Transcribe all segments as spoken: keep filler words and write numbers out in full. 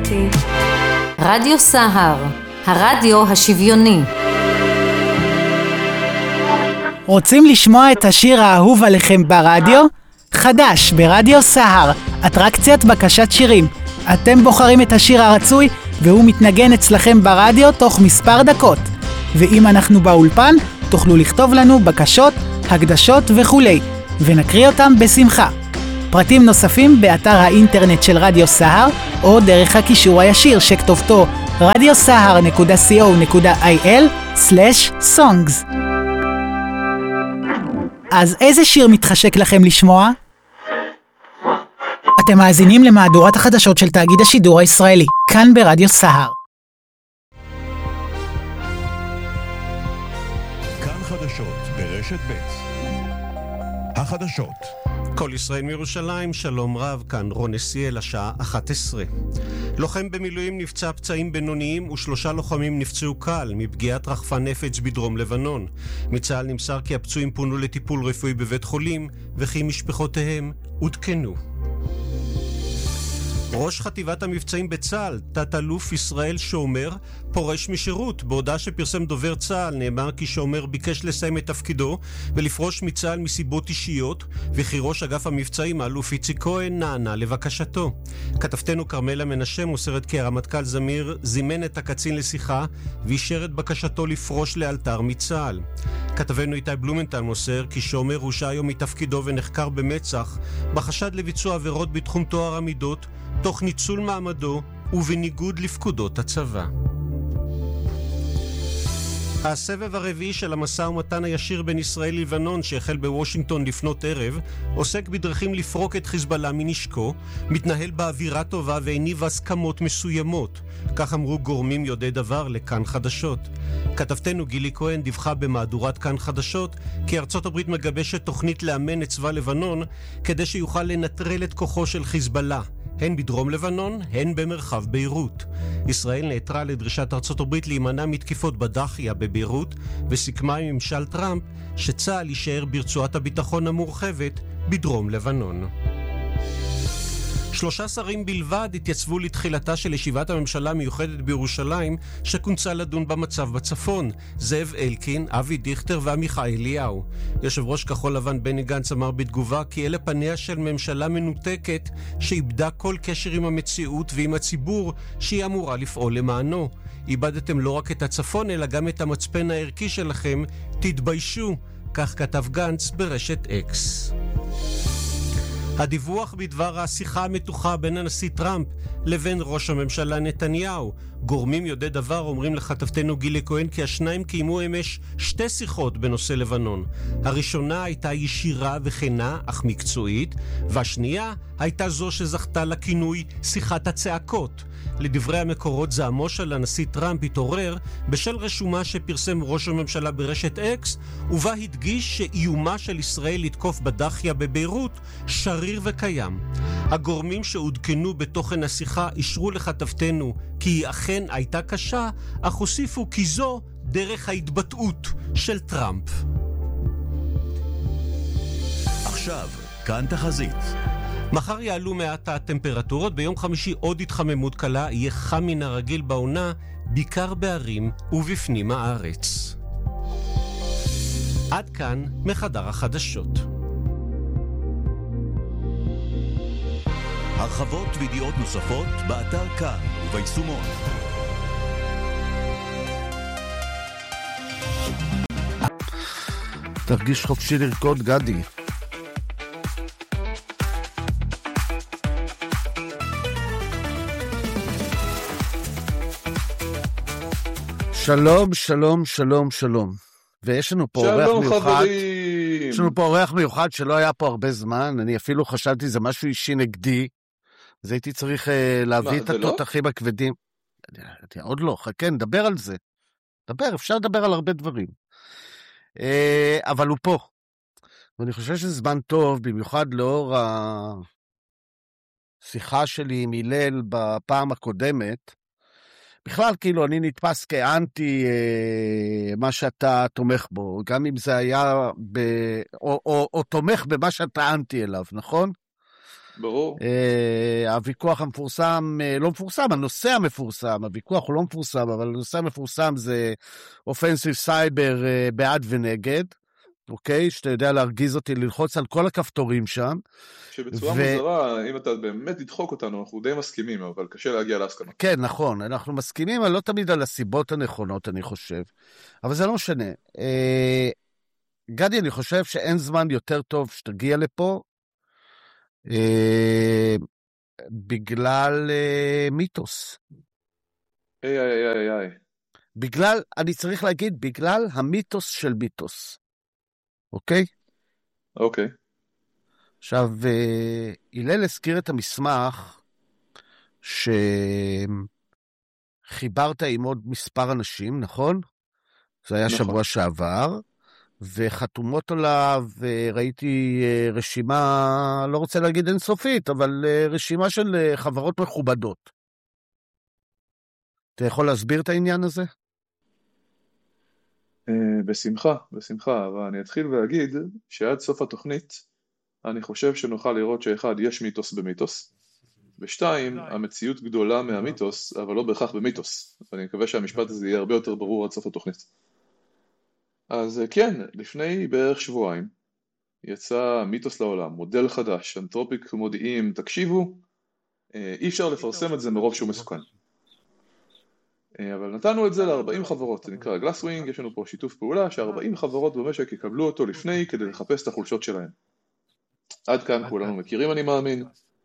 איתי. רדיו סהר, הרדיו השוויוני. רוצים לשמוע את השיר האהוב עליכם ברדיו? חדש ברדיו סהר, אטרקציית בקשת שירים. אתם בוחרים את השיר הרצוי והוא מתנגן אצלכם ברדיו תוך מספר דקות. ואם אנחנו באולפן, תוכלו לכתוב לנו בקשות, הקדשות וכולי, ונקריא אותם בשמחה. פרטים נוספים באתר האינטרנט של רדיו סהר, או דרך הקישור הישיר שכתובתו רדיו סהר נקודה סי או נקודה איי אל סלש סונגס. אז איזה שיר מתחשק לכם לשמוע? אתם מאזינים למהדורת החדשות של תאגיד השידור הישראלי, כאן ברדיו סהר. כאן חדשות ברשת ב'. החדשות. כל ישראל מירושלים, שלום רב, כאן רון נסיאל, השעה אחת עשרה. לוחם במילואים נפצע פצעים בינוניים ושלושה לוחמים נפצעו קל מפגיעת רחפן נפץ בדרום לבנון. מצה"ל נמסר כי הפצועים פונו לטיפול רפואי בבית חולים וכי משפחותיהם עודכנו. ראש חטיבת המבצעים בצה"ל, תת-אלוף ישראל שומר, פורש משירות. בהודעה שפרסם דובר צה"ל נאמר כי שומר ביקש לסיים את תפקידו ולפרוש מצה"ל מסיבות אישיות, וכי ראש אגף המבצעים האלוף איציק כהן נענה לבקשתו. כתבתנו כרמלה מנשה מוסרת כי הרמטכ"ל זמיר זימן את הקצין לשיחה ואישר את בקשתו לפרוש לאלתר מצה"ל. כתבנו איתי בלומנטל מוסר כי שומר הושע היום מתפקידו ונחקר במצ"ח בחשד לביצוע עבירות בתחום טוהר המידות תוך ניצול מעמדו ובניגוד לפקודות הצבא. הסבב הרביעי של המשא ומתן הישיר בין ישראל ללבנון שהחל בוושינגטון לפנות ערב עוסק בדרכים לפרוק את חיזבאללה מנשקו, מתנהל באווירה טובה והניב הסכמות מסוימות. כך אמרו גורמים יודעי דבר לכאן חדשות. כתבתנו גילי כהן דיווחה במהדורת כאן חדשות כי ארצות הברית מגבשת תוכנית לאמן את צבא לבנון כדי שיוכל לנטרל את כוחו של חיזבאללה, הן בדרום לבנון, הן במרחב ביירות. ישראל נעתרה לדרישת ארצות הברית להימנע מתקיפות בדחיה בביירות, וסיכמה עם ממשל טראמפ שצה"ל יישאר ברצועת הביטחון המורחבת בדרום לבנון. שלושה שרים בלבד התייצבו לתחילתה של ישיבת הממשלה המיוחדת בירושלים שכונסה לדון במצב בצפון. זאב אלקין, אבי דיכטר ועמיחי אליהו. יושב ראש כחול לבן בני גנץ אמר בתגובה כי אלה פניה של ממשלה מנותקת שאיבדה כל קשר עם המציאות ועם הציבור שהיא אמורה לפעול למענו. איבדתם לא רק את הצפון אלא גם את המצפן הערכי שלכם, תתביישו, כך כתב גנץ ברשת אקס. הדיווח בדבר השיחה המתוחה בין הנשיא טראמפ לבין ראש הממשלה נתניהו. גורמים יודעי דבר אומרים לכתבתנו גילי כהן כי השניים קיימו אמש שתי שיחות בנושא לבנון. הראשונה הייתה ישירה וכנה אך מקצועית, והשנייה הייתה זו שזכתה לכינוי שיחת הצעקות. לדברי המקורות זעמו של הנשיא טראמפ התעורר בשל רשומה שפרסם ראש הממשלה ברשת אקס, ובה הדגיש שאיומה של ישראל לתקוף בדחיה בביירות שריר וקיים. הגורמים שעודכנו בתוכן השיחה אישרו לכתבתנו כי היא אכן הייתה קשה, אך הוסיפו כי זו דרך ההתבטאות של טראמפ. עכשיו, כאן תחזית. מחר יעלו מעט הטמפרטורות, ביום חמישי עוד התחממות קלה, יהיה חם מן הרגיל בעונה, בעיקר בערים ובפנים הארץ. עד כאן מחדר החדשות. הרחבות וידיעות נוספות באתר כאן וביישומון. תרגיש חופשי לרקוד גדי. שלום, שלום, שלום, שלום. ויש לנו פה אורח מיוחד. יש לנו פה אורח מיוחד שלא היה פה הרבה זמן. אני אפילו חשבתי זה משהו אישי נגדי. אז הייתי צריך uh, להביא את התותחים הכבדים. עוד לא, חכה, נדבר על זה. דבר, אפשר לדבר על הרבה דברים. Uh, אבל הוא פה. ואני חושב שזה זמן טוב, במיוחד לאור השיחה שלי עם הלל בפעם הקודמת. בכלל, כאילו, אני נתפס כאנטי אה, מה שאתה תומך בו, גם אם זה היה, ב, או, או, או תומך במה שאתה אנטי אליו, נכון? ברור. הוויכוח המפורסם, לא מפורסם, הנושא המפורסם, הוויכוח הוא לא מפורסם, אבל הנושא המפורסם זה אופנסיב סייבר בעד ונגד, אוקיי? שאתה יודע להרגיז אותי, ללחוץ על כל הכפתורים שם. שבצורה מוזרה, אם אתה באמת תדחוק אותנו, אנחנו די מסכימים, אבל קשה להגיע להסכמה. כן, נכון, אנחנו מסכימים, אבל לא תמיד על הסיבות הנכונות, אני חושב. אבל זה לא משנה. גדי, אני חושב שאין זמן יותר טוב שתגיע לפה, בגלל מיתוס. איי, איי, איי, איי. בגלל, אני צריך להגיד, בגלל המיתוס של מיתוס. אוקיי? אוקיי. עכשיו, הלל הזכיר את המסמך שחיברת עם עוד מספר אנשים, נכון? זה היה נכון. שבוע שעבר, וחתומות עליו, ראיתי רשימה, לא רוצה להגיד אינסופית, אבל רשימה של חברות מכובדות. אתה יכול להסביר את העניין הזה? בשמחה, בשמחה, אבל אני אתחיל ואגיד שעד סוף התוכנית אני חושב שנוכל לראות שאחד, יש מיתוס במיתוס, ושתיים, המציאות גדולה מהמיתוס, אבל לא בהכרח במיתוס. אני מקווה שהמשפט הזה יהיה הרבה יותר ברור עד סוף התוכנית. אז כן, לפני בערך שבועיים יצא מיתוס לעולם, מודל חדש, אנתרופיק מודיעים, תקשיבו, אי אפשר לפרסם את זה מרוב שהוא מסוכן. אבל נתנו את זה ל-ארבעים חברות, זה נקרא גלאסווינג, יש לנו פה שיתוף פעולה ש-ארבעים חברות במשק יקבלו אותו לפני כדי לחפש את החולשות שלהם. עד כאן כולנו מכירים, אני מאמין,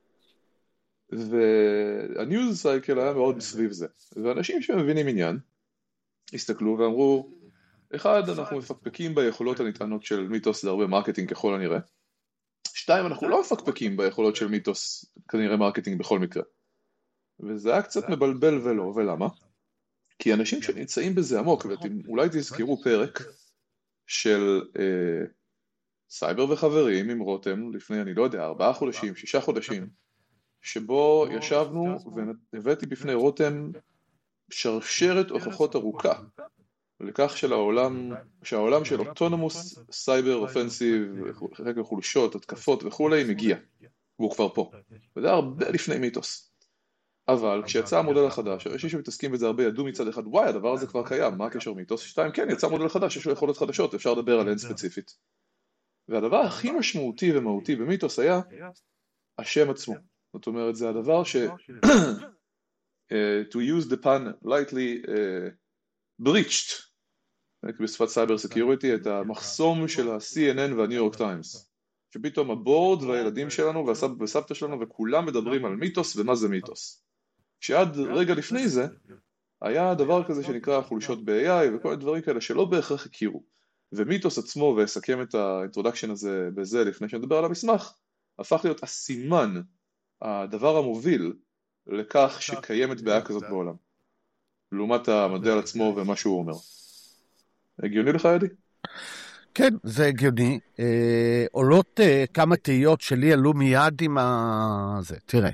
והניוז סייקל היה מאוד סביב זה, ואנשים שמבינים עניין הסתכלו ואמרו, אחד, אנחנו מפקפקים ביכולות הנטענות של מיתוס להרבה מרקטינג ככל הנראה, שתיים, אנחנו לא מפקפקים ביכולות של מיתוס כנראה מרקטינג בכל מקרה, וזה היה קצת מבלבל ולא, ולמה? כי אנשים שנמצאים בזה עמוק, ואולי תזכרו פרק של אה, סייבר וחברים עם רותם, לפני אני לא יודע, ארבעה חודשים, שישה חודשים, שבו ישבנו והבאתי בפני רותם שרשרת הוכחות ארוכה, לכך של העולם, שהעולם של אוטונומוס, סייבר, אופנסיב, חקר חולשות, התקפות וכולי, מגיע, והוא כבר פה. וזה הרבה לפני מיתוס. אבל כשיצא המודל החדש, אנשים שמתעסקים בזה הרבה ידעו מצד אחד, וואי, הדבר הזה כבר קיים, מה הקשר מיתוס? שתיים, כן, יצא מודל חדש, יש לו יכולות חדשות, אפשר לדבר עליהן ספציפית. והדבר הכי משמעותי ומהותי במיתוס היה השם עצמו. זאת אומרת, זה הדבר ש... to use the pun lightly breached, בשפת סייבר סקיוריטי, את המחסום של ה-סי אן אן והניו יורק טיימס. שפתאום הבורד והילדים שלנו והסבא וסבתא שלנו וכולם מדברים על מיתוס ומה זה מיתוס. שעד רגע לפני זה, היה דבר כזה שנקרא חולשות ב-איי איי וכל הדברים כאלה שלא בהכרח הכירו. ומיתוס עצמו, ואסכם את האינטרודקשן הזה בזה לפני שנדבר על המסמך, הפך להיות הסימן, הדבר המוביל לכך שקיימת בעיה כזאת בעולם. לעומת המודל עצמו ומה שהוא אומר. הגיוני לך, ידי? כן, זה הגיוני. אה, עולות אה, כמה תהיות שלי עלו מיד עם ה... זה, תראה.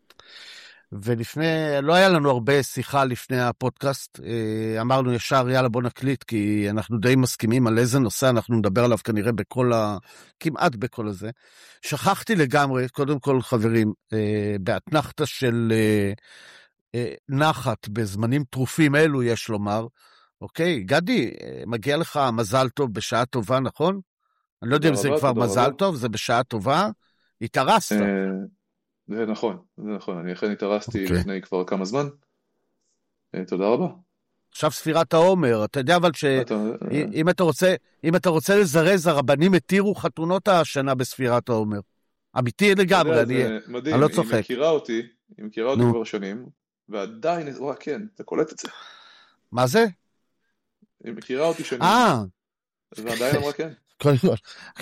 ולפני, לא היה לנו הרבה שיחה לפני הפודקאסט, אה, אמרנו ישר, יאללה בוא נקליט, כי אנחנו די מסכימים על איזה נושא אנחנו נדבר עליו כנראה בכל ה... כמעט בכל הזה. שכחתי לגמרי, קודם כל חברים, אה, באתנחתה של אה, אה, נחת בזמנים טרופים אלו, יש לומר, אוקיי, גדי, מגיע לך מזל טוב בשעה טובה, נכון? אני לא יודע אם זה כבר מזל טוב, זה בשעה טובה, התארסת. זה נכון, זה נכון, אני אכן התארסתי לפני כבר כמה זמן, תודה רבה. עכשיו ספירת העומר, אתה יודע אבל שאם אתה רוצה, אם אתה רוצה לזרז, הרבנים התירו חתונות השנה בספירת העומר. אמיתי לגמרי, אני לא צוחק. היא מכירה אותי, היא מכירה אותי כבר שנים, ועדיין, וואה, כן, אתה קולט את זה. מה זה? היא מכירה אותי שנים. אה. ועדיין אמרה כן. קודם כל,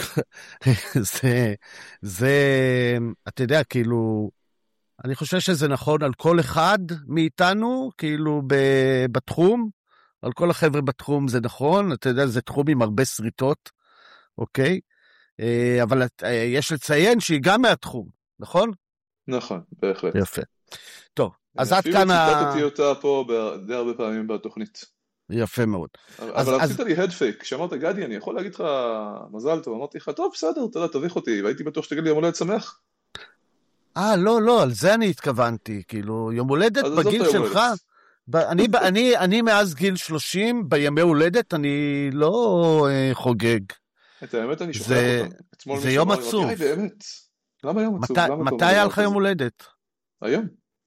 זה, זה, אתה יודע, כאילו, אני חושב שזה נכון על כל אחד מאיתנו, כאילו, בתחום, על כל החבר'ה בתחום זה נכון, אתה יודע, זה תחום עם הרבה שריטות, אוקיי? אבל יש לציין שהיא גם מהתחום, נכון? נכון, בהחלט. יפה. טוב, אז עד כאן ה... אפילו ציטטתי אותה פה די הרבה פעמים בתוכנית. יפה מאוד. אבל עשית לי הדפייק, כשאמרת גדי, אני יכול להגיד לך מזל טוב, אמרתי לך, טוב, בסדר, תביך אותי, והייתי בטוח שתגיד לי יום הולדת שמח. אה, לא, לא, על זה אני התכוונתי, כאילו, יום הולדת בגיל שלך, אני, אני, אני מאז גיל שלושים, בימי הולדת, אני לא uh, חוגג. את האמת, אני שוכח זה, אותם. זה יום עצוב. לי, באמת. למה יום עצוב? מת, מתי היה לך יום הולדת? היום.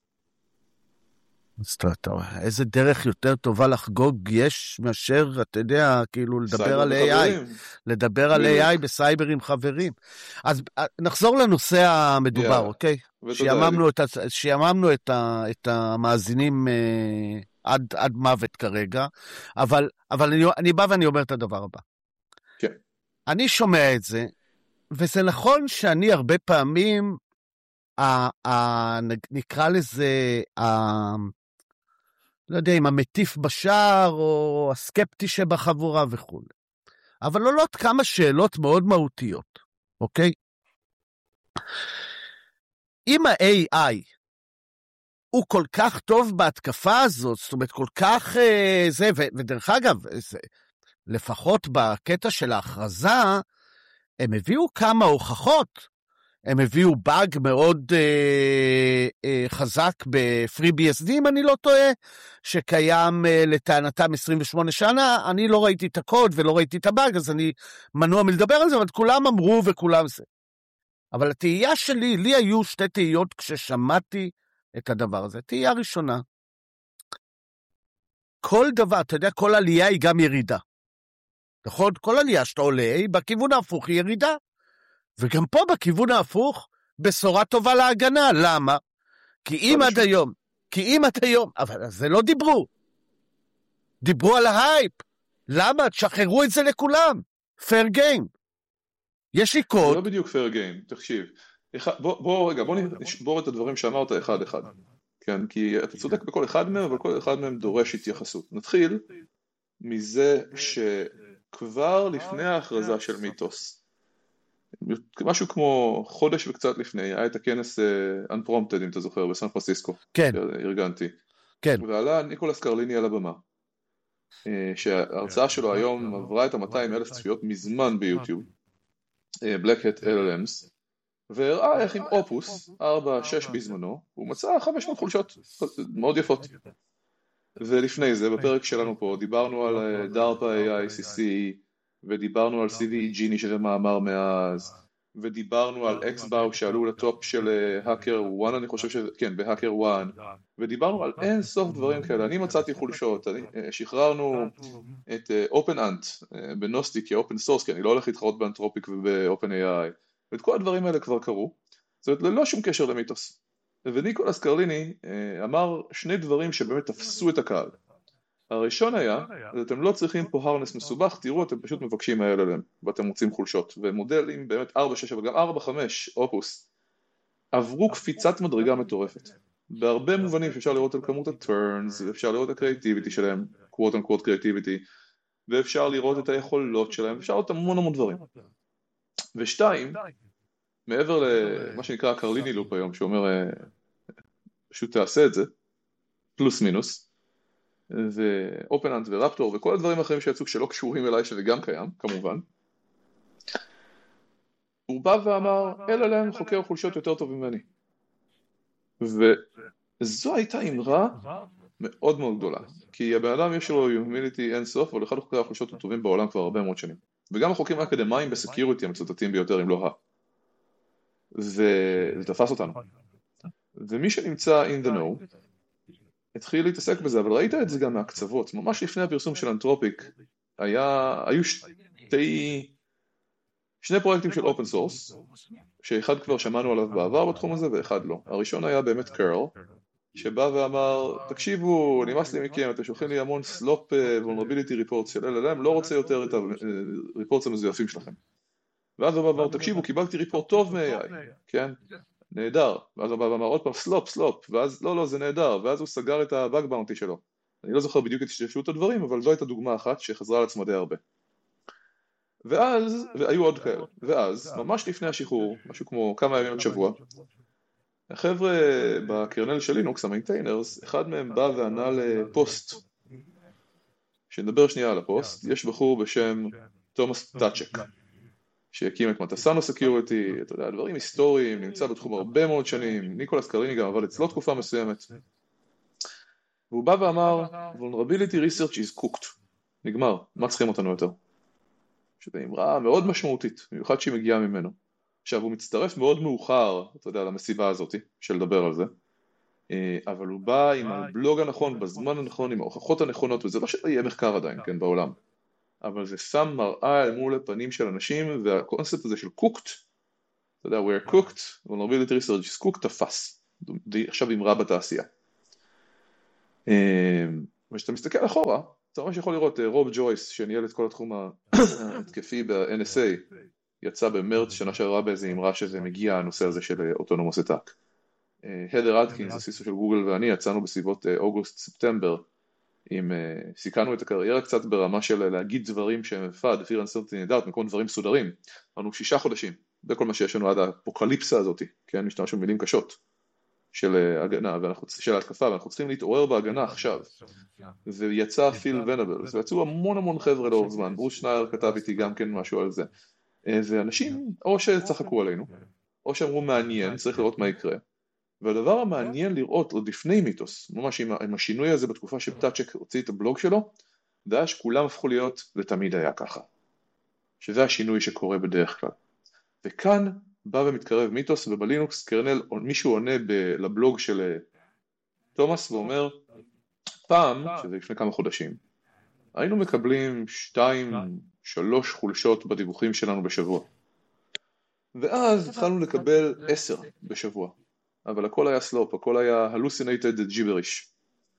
אז טוב, איזה דרך יותר טובה לחגוג יש מאשר, אתה יודע, כאילו לדבר על איי איי, לדבר על איי איי בסייבר עם חברים. אז נחזור לנושא המדובר, אוקיי? שיממנו את המאזינים עד מוות כרגע, אבל אני בא ואני אומר את הדבר הבא. כן. אני שומע את זה, וזה נכון שאני הרבה פעמים, נקרא לזה, לא יודע אם המטיף בשער או הסקפטי שבחבורה וכו'. אבל עולות כמה שאלות מאוד מהותיות, אוקיי? אם ה-איי איי הוא כל כך טוב בהתקפה הזאת, זאת אומרת כל כך אה, זה, ו- ודרך אגב, זה, לפחות בקטע של ההכרזה, הם הביאו כמה הוכחות, הם הביאו באג מאוד אה, אה, חזק ב-FreeBSD, אם אני לא טועה, שקיים אה, לטענתם עשרים ושמונה שנה, אני לא ראיתי את הקוד ולא ראיתי את הבאג, אז אני מנוע מלדבר על זה, אבל כולם אמרו וכולם זה. אבל התהייה שלי, לי היו שתי תהיות כששמעתי את הדבר הזה. תהייה ראשונה, כל דבר, אתה יודע, כל עלייה היא גם ירידה. נכון? כל עלייה שאתה עולה, בכיוון ההפוך היא ירידה. וגם פה בכיוון ההפוך, בשורה טובה להגנה. למה? כי אם עד היום, כי אם עד היום, אבל זה לא דיברו. דיברו על ההייפ. למה? תשחררו את זה לכולם. Fair game. יש לי קוד. זה לא בדיוק fair game, תקשיב. בוא, בוא רגע, בוא נשבור את הדברים שאמרת אחד אחד. כן, כי אתה צודק בכל אחד מהם, אבל כל אחד מהם דורש התייחסות. נתחיל מזה שכבר לפני ההכרזה של מיתוס, משהו כמו חודש וקצת לפני, היה את הכנס Unprompted, אם אתה זוכר, בסן פרנסיסקו. כן. ארגנתי. כן. ועלה ניקולס קרליני על הבמה, שההרצאה שלו היום עברה את ה-מאתיים אלף צפיות מזמן ביוטיוב, Black Hat L L Ms, והראה איך עם אופוס, ארבע שש בזמנו, הוא מצא חמש מאות חולשות מאוד יפות. ולפני זה, בפרק שלנו פה, דיברנו על דארפה איי איי סי סי, ודיברנו על סי וי ג'יני שזה מאמר מאז, ודיברנו על אקסבאו שעלו לטופ של האקר וואן, אני חושב שזה, כן, בהאקר וואן, ודיברנו על אין סוף דברים כאלה. אני מצאתי חולשות, אני, שחררנו את אופן אנט בנוסטיק כאופן סורס, כי אני לא הולך להתחרות באנתרופיק ובאופן איי איי, ואת כל הדברים האלה כבר קרו, זאת אומרת, ללא שום קשר למיתוס. וניקולס קרליני אמר שני דברים שבאמת תפסו את הקהל. הראשון היה, אתם לא צריכים פה הרנס מסובך, תראו, אתם פשוט מבקשים ה-אל אל אם, ואתם מוצאים חולשות, ומודלים באמת ארבע שש, אבל גם ארבע חמש, אופוס, עברו קפיצת מדרגה מטורפת. בהרבה מובנים שאפשר לראות על כמות ה-turns, ואפשר לראות את הקריאטיביטי שלהם, quote unquote קריאטיביטי, ואפשר לראות את היכולות שלהם, אפשר לראות המון המון דברים. ושתיים, מעבר למה שנקרא קרליני לופ היום, שאומר, פשוט תעשה את זה, פלוס מינוס, ואופנאנט ורפטור וכל הדברים האחרים שיצאו שלא קשורים אליי, שזה גם קיים, כמובן. הוא בא ואמר, אל אל אם חוקר חולשות יותר טוב ממני. וזו הייתה אמרה מאוד מאוד גדולה, כי הבן אדם יש לו יומיליטי אין סוף, אבל אחד חוקרי החולשות הטובים בעולם כבר הרבה מאוד שנים. וגם החוקרים האקדמיים בסקיוריטי המצוטטים ביותר, אם לא ה. וזה תפס אותנו. ומי שנמצא in the know, התחיל להתעסק בזה, אבל ראית את זה גם מהקצוות. ממש לפני הפרסום של אנתרופיק, היה, היו שתי, שני פרויקטים של אופן סורס, שאחד כבר שמענו עליו בעבר בתחום הזה, ואחד לא. הראשון היה באמת קרל, שבא ואמר, תקשיבו, נמאס לי מכם, אתם שולחים לי המון סלופ vulnerability reports של אל אל אם, לא רוצה יותר את הריפורטס המזויפים שלכם. ואז הוא בא ואמר, תקשיבו, קיבלתי ריפורט טוב מ-איי איי, כן? נהדר. ואז הוא בא ואמר עוד פעם, סלופ, סלופ, ואז לא, לא, זה נהדר, ואז הוא סגר את הבאג באונטי שלו. אני לא זוכר בדיוק את השתמשו הדברים, אבל זו הייתה דוגמה אחת שחזרה על עצמה די הרבה. ואז, והיו עוד כאלה, ואז, ממש לפני השחרור, משהו כמו כמה ימים עד שבוע, החבר'ה בקרנל של לינוקס, המיינטיינרס, אחד מהם בא וענה לפוסט, שנדבר שנייה על הפוסט, יש בחור בשם תומאס טאצ'ק, שהקים את מטסנו סקיוריטי, אתה יודע, דברים היסטוריים, נמצא בתחום הרבה מאוד שנים, ניקולס קריני גם עבד אצלו תקופה מסוימת. והוא בא ואמר, vulnerability research is cooked, נגמר, מה צריכים אותנו יותר? שזו אמרה מאוד משמעותית, במיוחד שהיא מגיעה ממנו. עכשיו, הוא מצטרף מאוד מאוחר, אתה יודע, למסיבה הזאת, של לדבר על זה, אבל הוא בא עם הבלוג הנכון, בזמן הנכון, עם ההוכחות הנכונות, וזה לא שלא יהיה מחקר עדיין, כן, בעולם. אבל זה שם מראה אל מול הפנים של אנשים, והקונספט הזה של cooked, אתה יודע, we're cooked, vulnerability research is cooked, תפס. עכשיו אמרה בתעשייה. וכשאתה מסתכל אחורה, אתה ממש יכול לראות רוב ג'ויס, שניהל את כל התחום ההתקפי ב-אן אס איי, יצא במרץ שנה שעברה באיזה אמרה שזה מגיע הנושא הזה של אוטונומוס אטאק. הדר אדקינס, הסיסו של גוגל ואני, יצאנו בסביבות אוגוסט-ספטמבר, אם סיכנו את הקריירה קצת ברמה של להגיד דברים שהם פאד, fear uncertainty doubt, מקום דברים סודרים. אמרנו שישה חודשים, זה כל מה שיש לנו עד האפוקליפסה הזאת, כן, משתמש במילים קשות של הגנה, של ההתקפה, ואנחנו צריכים להתעורר בהגנה עכשיו. ויצא פיל ונבל, ויצאו המון המון חבר'ה לאורך זמן, ברוס שנייר כתב איתי גם כן משהו על זה. ואנשים, או שצחקו עלינו, או שאמרו מעניין, צריך לראות מה יקרה. והדבר המעניין לראות עוד לפני מיתוס, ממש עם, עם השינוי הזה בתקופה שפטאצ'ק הוציא את הבלוג שלו, זה היה שכולם הפכו להיות, ותמיד היה ככה. שזה השינוי שקורה בדרך כלל. וכאן בא ומתקרב מיתוס, ובלינוקס קרנל מישהו עונה ב- לבלוג של תומאס ואומר, פעם, שזה לפני כמה חודשים, היינו מקבלים שתיים, שלוש חולשות בדיווחים שלנו בשבוע. ואז התחלנו לקבל עשר בשבוע. אבל הכל היה סלופ, הכל היה hallucinated gibberish.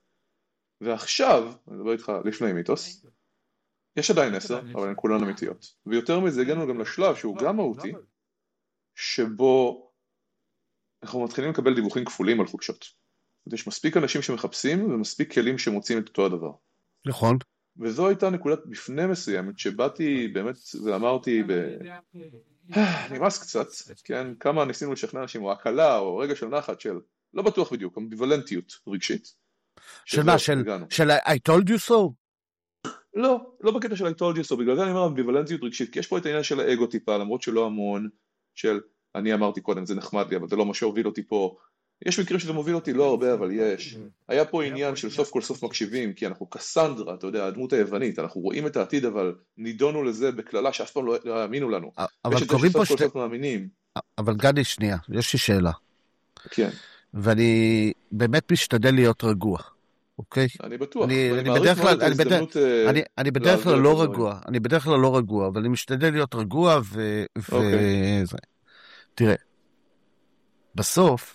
ועכשיו, אני מדבר איתך לפני מיתוס, יש עדיין עשר, אבל הן כולן אמיתיות. ויותר מזה הגענו גם לשלב שהוא גם מהותי, שבו אנחנו מתחילים לקבל דיווחים כפולים על חולשות. יש מספיק אנשים שמחפשים ומספיק כלים שמוצאים את אותו הדבר. נכון. וזו הייתה נקודת בפני מסוימת, שבאתי באמת ואמרתי ב... נמאס קצת, כן, כמה ניסינו לשכנע אנשים, או הקלה, או רגע של נחת של, לא בטוח בדיוק, אמביוולנטיות רגשית. של מה, של, של I told you so? לא, לא בקטע של I told you so, בגלל זה אני אומר אמביוולנטיות רגשית, כי יש פה את העניין של האגו טיפה, למרות שלא המון, של אני אמרתי קודם, זה נחמד לי, אבל זה לא מה שהוביל אותי פה. יש מקרים שזה מוביל אותי, לא הרבה, אבל יש. היה פה עניין של סוף כל סוף מקשיבים, כי אנחנו קסנדרה, אתה יודע, הדמות היוונית, אנחנו רואים את העתיד, אבל נידונו לזה בכללה שאף פעם לא האמינו לנו. אבל קוראים פה שתי... אבל גדי, שנייה, יש לי שאלה. כן. ואני באמת משתדל להיות רגוע, אוקיי? אני בטוח. אני בדרך כלל, אני בדרך כלל, אני בדרך כלל לא רגוע, אני בדרך כלל לא רגוע, אבל אני משתדל להיות רגוע ו... וזה. תראה, בסוף,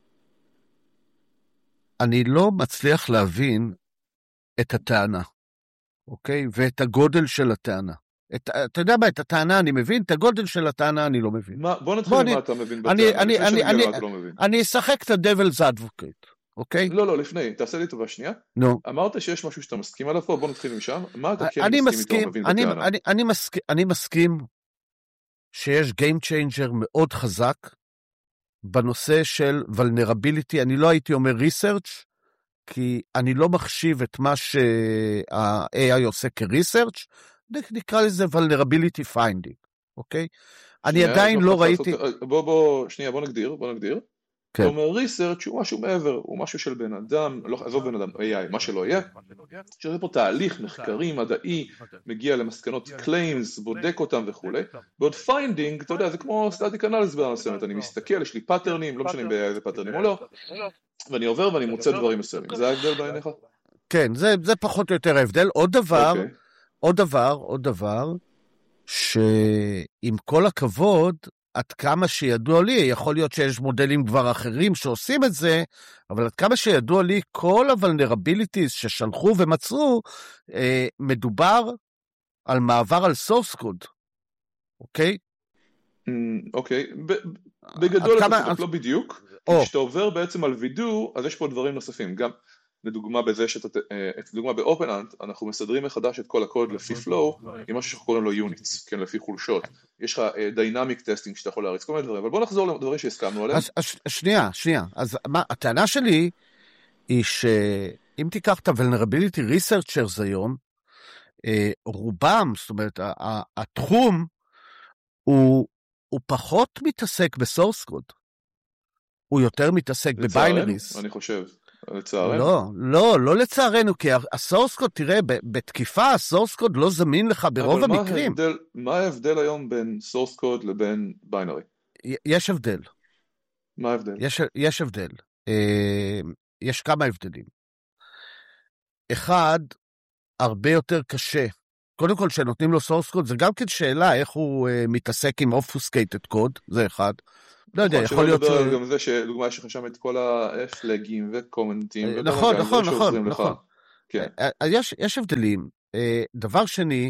אני לא מצליח להבין את הטענה, אוקיי? ואת הגודל של הטענה. את, אתה יודע מה, את הטענה אני מבין, את הגודל של הטענה אני לא מבין. מה, בוא נתחיל מה אתה מבין בטענה, אני, אני, אני, אני, לא מבין. אני אשחק את ה-Devil's Advocate, אוקיי? לא, לא, לפני, תעשה לי טובה שנייה. נו. אמרת שיש משהו שאתה מסכים עליו פה, בוא נתחיל משם. מה אתה כן אני מסכים איתו, מבין אני, בטענה? אני, אני, מסכים, אני מסכים שיש Game Changer מאוד חזק, בנושא של vulnerability, אני לא הייתי אומר research, כי אני לא מחשיב את מה שה-איי איי עושה כ-research, נקרא לזה vulnerability finding, אוקיי? אני עדיין לא ראיתי... בוא, בוא, שנייה, בוא נגדיר, בוא נגדיר. כן. זאת אומרת, research הוא משהו מעבר, הוא משהו של בן אדם, לא, עזוב בן אדם, איי איי, מה שלא יהיה, שזה פה תהליך מחקרי, מדעי, מגיע למסקנות claims, בודק אותם וכו'. בעוד finding, אתה יודע, זה כמו static analysis במסוימת, אני מסתכל, יש לי פאטרנים, לא משנה באיזה פאטרנים או לא, ואני עובר ואני מוצא דברים מסוימים. זה ההבדל בעיניך? כן, זה, זה פחות או יותר ההבדל. עוד דבר, okay. עוד דבר, עוד דבר, שעם כל הכבוד, עד כמה שידוע לי, יכול להיות שיש מודלים כבר אחרים שעושים את זה, אבל עד כמה שידוע לי, כל ה-vulnerabilities ששלחו ומצאו, אה, מדובר על מעבר על source code, אוקיי? אוקיי, בגדול אתה לא בדיוק, כשאתה עובר בעצם על וידוא, אז יש פה דברים נוספים, גם לדוגמה בזה שאתה, לדוגמה באופנאנט, אנחנו מסדרים מחדש את כל הקוד לפי flow, עם משהו שאנחנו קוראים לו units, כן, לפי חולשות. יש לך dynamic testing שאתה יכול להריץ, כל מיני דברים, אבל בוא נחזור לדברים שהסכמנו עליהם. אז שנייה, שנייה, אז מה, הטענה שלי היא שאם תיקח את ה-vulnerability researchers היום, רובם, זאת אומרת, התחום הוא, הוא פחות מתעסק בסורס קוד. הוא יותר מתעסק בביינריס. אני חושב. לצערנו. לא, לא, לא לצערנו, כי הסורס קוד, תראה, בתקיפה הסורס קוד לא זמין לך ברוב המקרים. אבל מה ההבדל היום בין סורס קוד לבין ביינרי? יש הבדל. מה ההבדל? יש, יש הבדל. יש כמה הבדלים. אחד, הרבה יותר קשה. קודם כל, שנותנים לו סורס קוד, זה גם כן שאלה איך הוא מתעסק עם obfuscated קוד, זה אחד. לא יודע, יכול להיות... גם זה שדוגמה יש לך שם את כל הפלגים וקומנטים. נכון, נכון, נכון, נכון. יש הבדלים. דבר שני,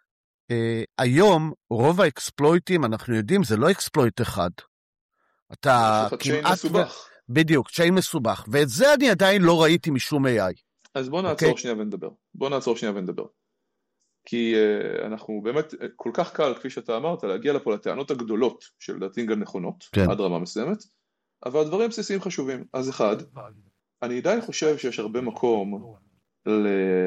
היום רוב האקספלויטים, אנחנו יודעים, זה לא אקספלויט אחד. אתה כמעט... בדיוק, צ'יין מסובך. ואת זה אני עדיין לא ראיתי משום איי איי. אז בוא נעצור שנייה ונדבר. בוא נעצור שנייה ונדבר. כי uh, אנחנו באמת, כל כך קל, כפי שאתה אמרת, להגיע לפה לטענות הגדולות של דעתי גם נכונות, כן. עד רמה מסוימת, אבל הדברים בסיסיים חשובים. אז אחד, אני עדיין חושב שיש הרבה מקום ל...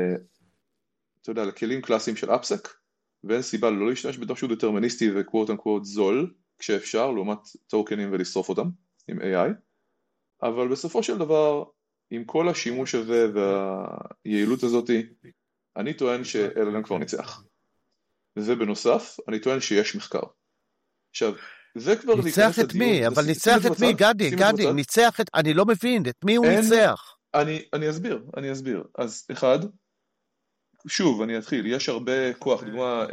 אתה יודע, לכלים קלאסיים של אפסק, ואין סיבה לא להשתמש במשהו דטרמיניסטי וקוואט אנקוואט זול, כשאפשר, לעומת טוקנים ולשרוף אותם עם איי איי, אבל בסופו של דבר, עם כל השימוש הזה והיעילות הזאת, אני טוען ש-אל אל אם כבר ניצח. ובנוסף, אני טוען שיש מחקר. עכשיו, זה כבר... ניצח את מי? אבל ניצח את מי? גדי, גדי, ניצח את... אני לא מבין, את מי הוא ניצח? אני אסביר, אני אסביר. אז אחד, שוב, אני אתחיל, יש הרבה כוח, דוגמה,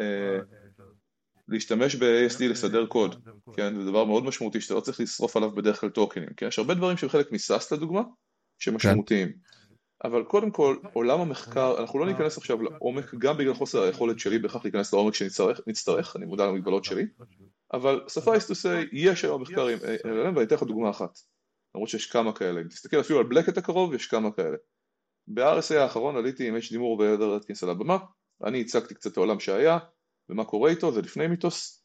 להשתמש ב-איי אס די לסדר קוד, כן? זה דבר מאוד משמעותי, שאתה לא צריך לשרוף עליו בדרך כלל טוקנים, כן? יש הרבה דברים שהם חלק מסאס לדוגמה, שמשמעותיים. אבל קודם כל, עולם המחקר, אנחנו לא ניכנס עכשיו לעומק, גם בגלל חוסר היכולת שלי, בכך להיכנס לעומק שנצטרך, אני מודע למגבלות שלי, אבל suffice to say, יש היום מחקר עם אל אל אם, ואני אתן לך דוגמה אחת, למרות שיש כמה כאלה, אם תסתכל אפילו על בלקט הקרוב, יש כמה כאלה. ב-אר אס איי האחרון עליתי עם אייץ' די מור והדר אטקינס על הבמה, אני הצגתי קצת את העולם שהיה, ומה קורה איתו, זה לפני מיתוס,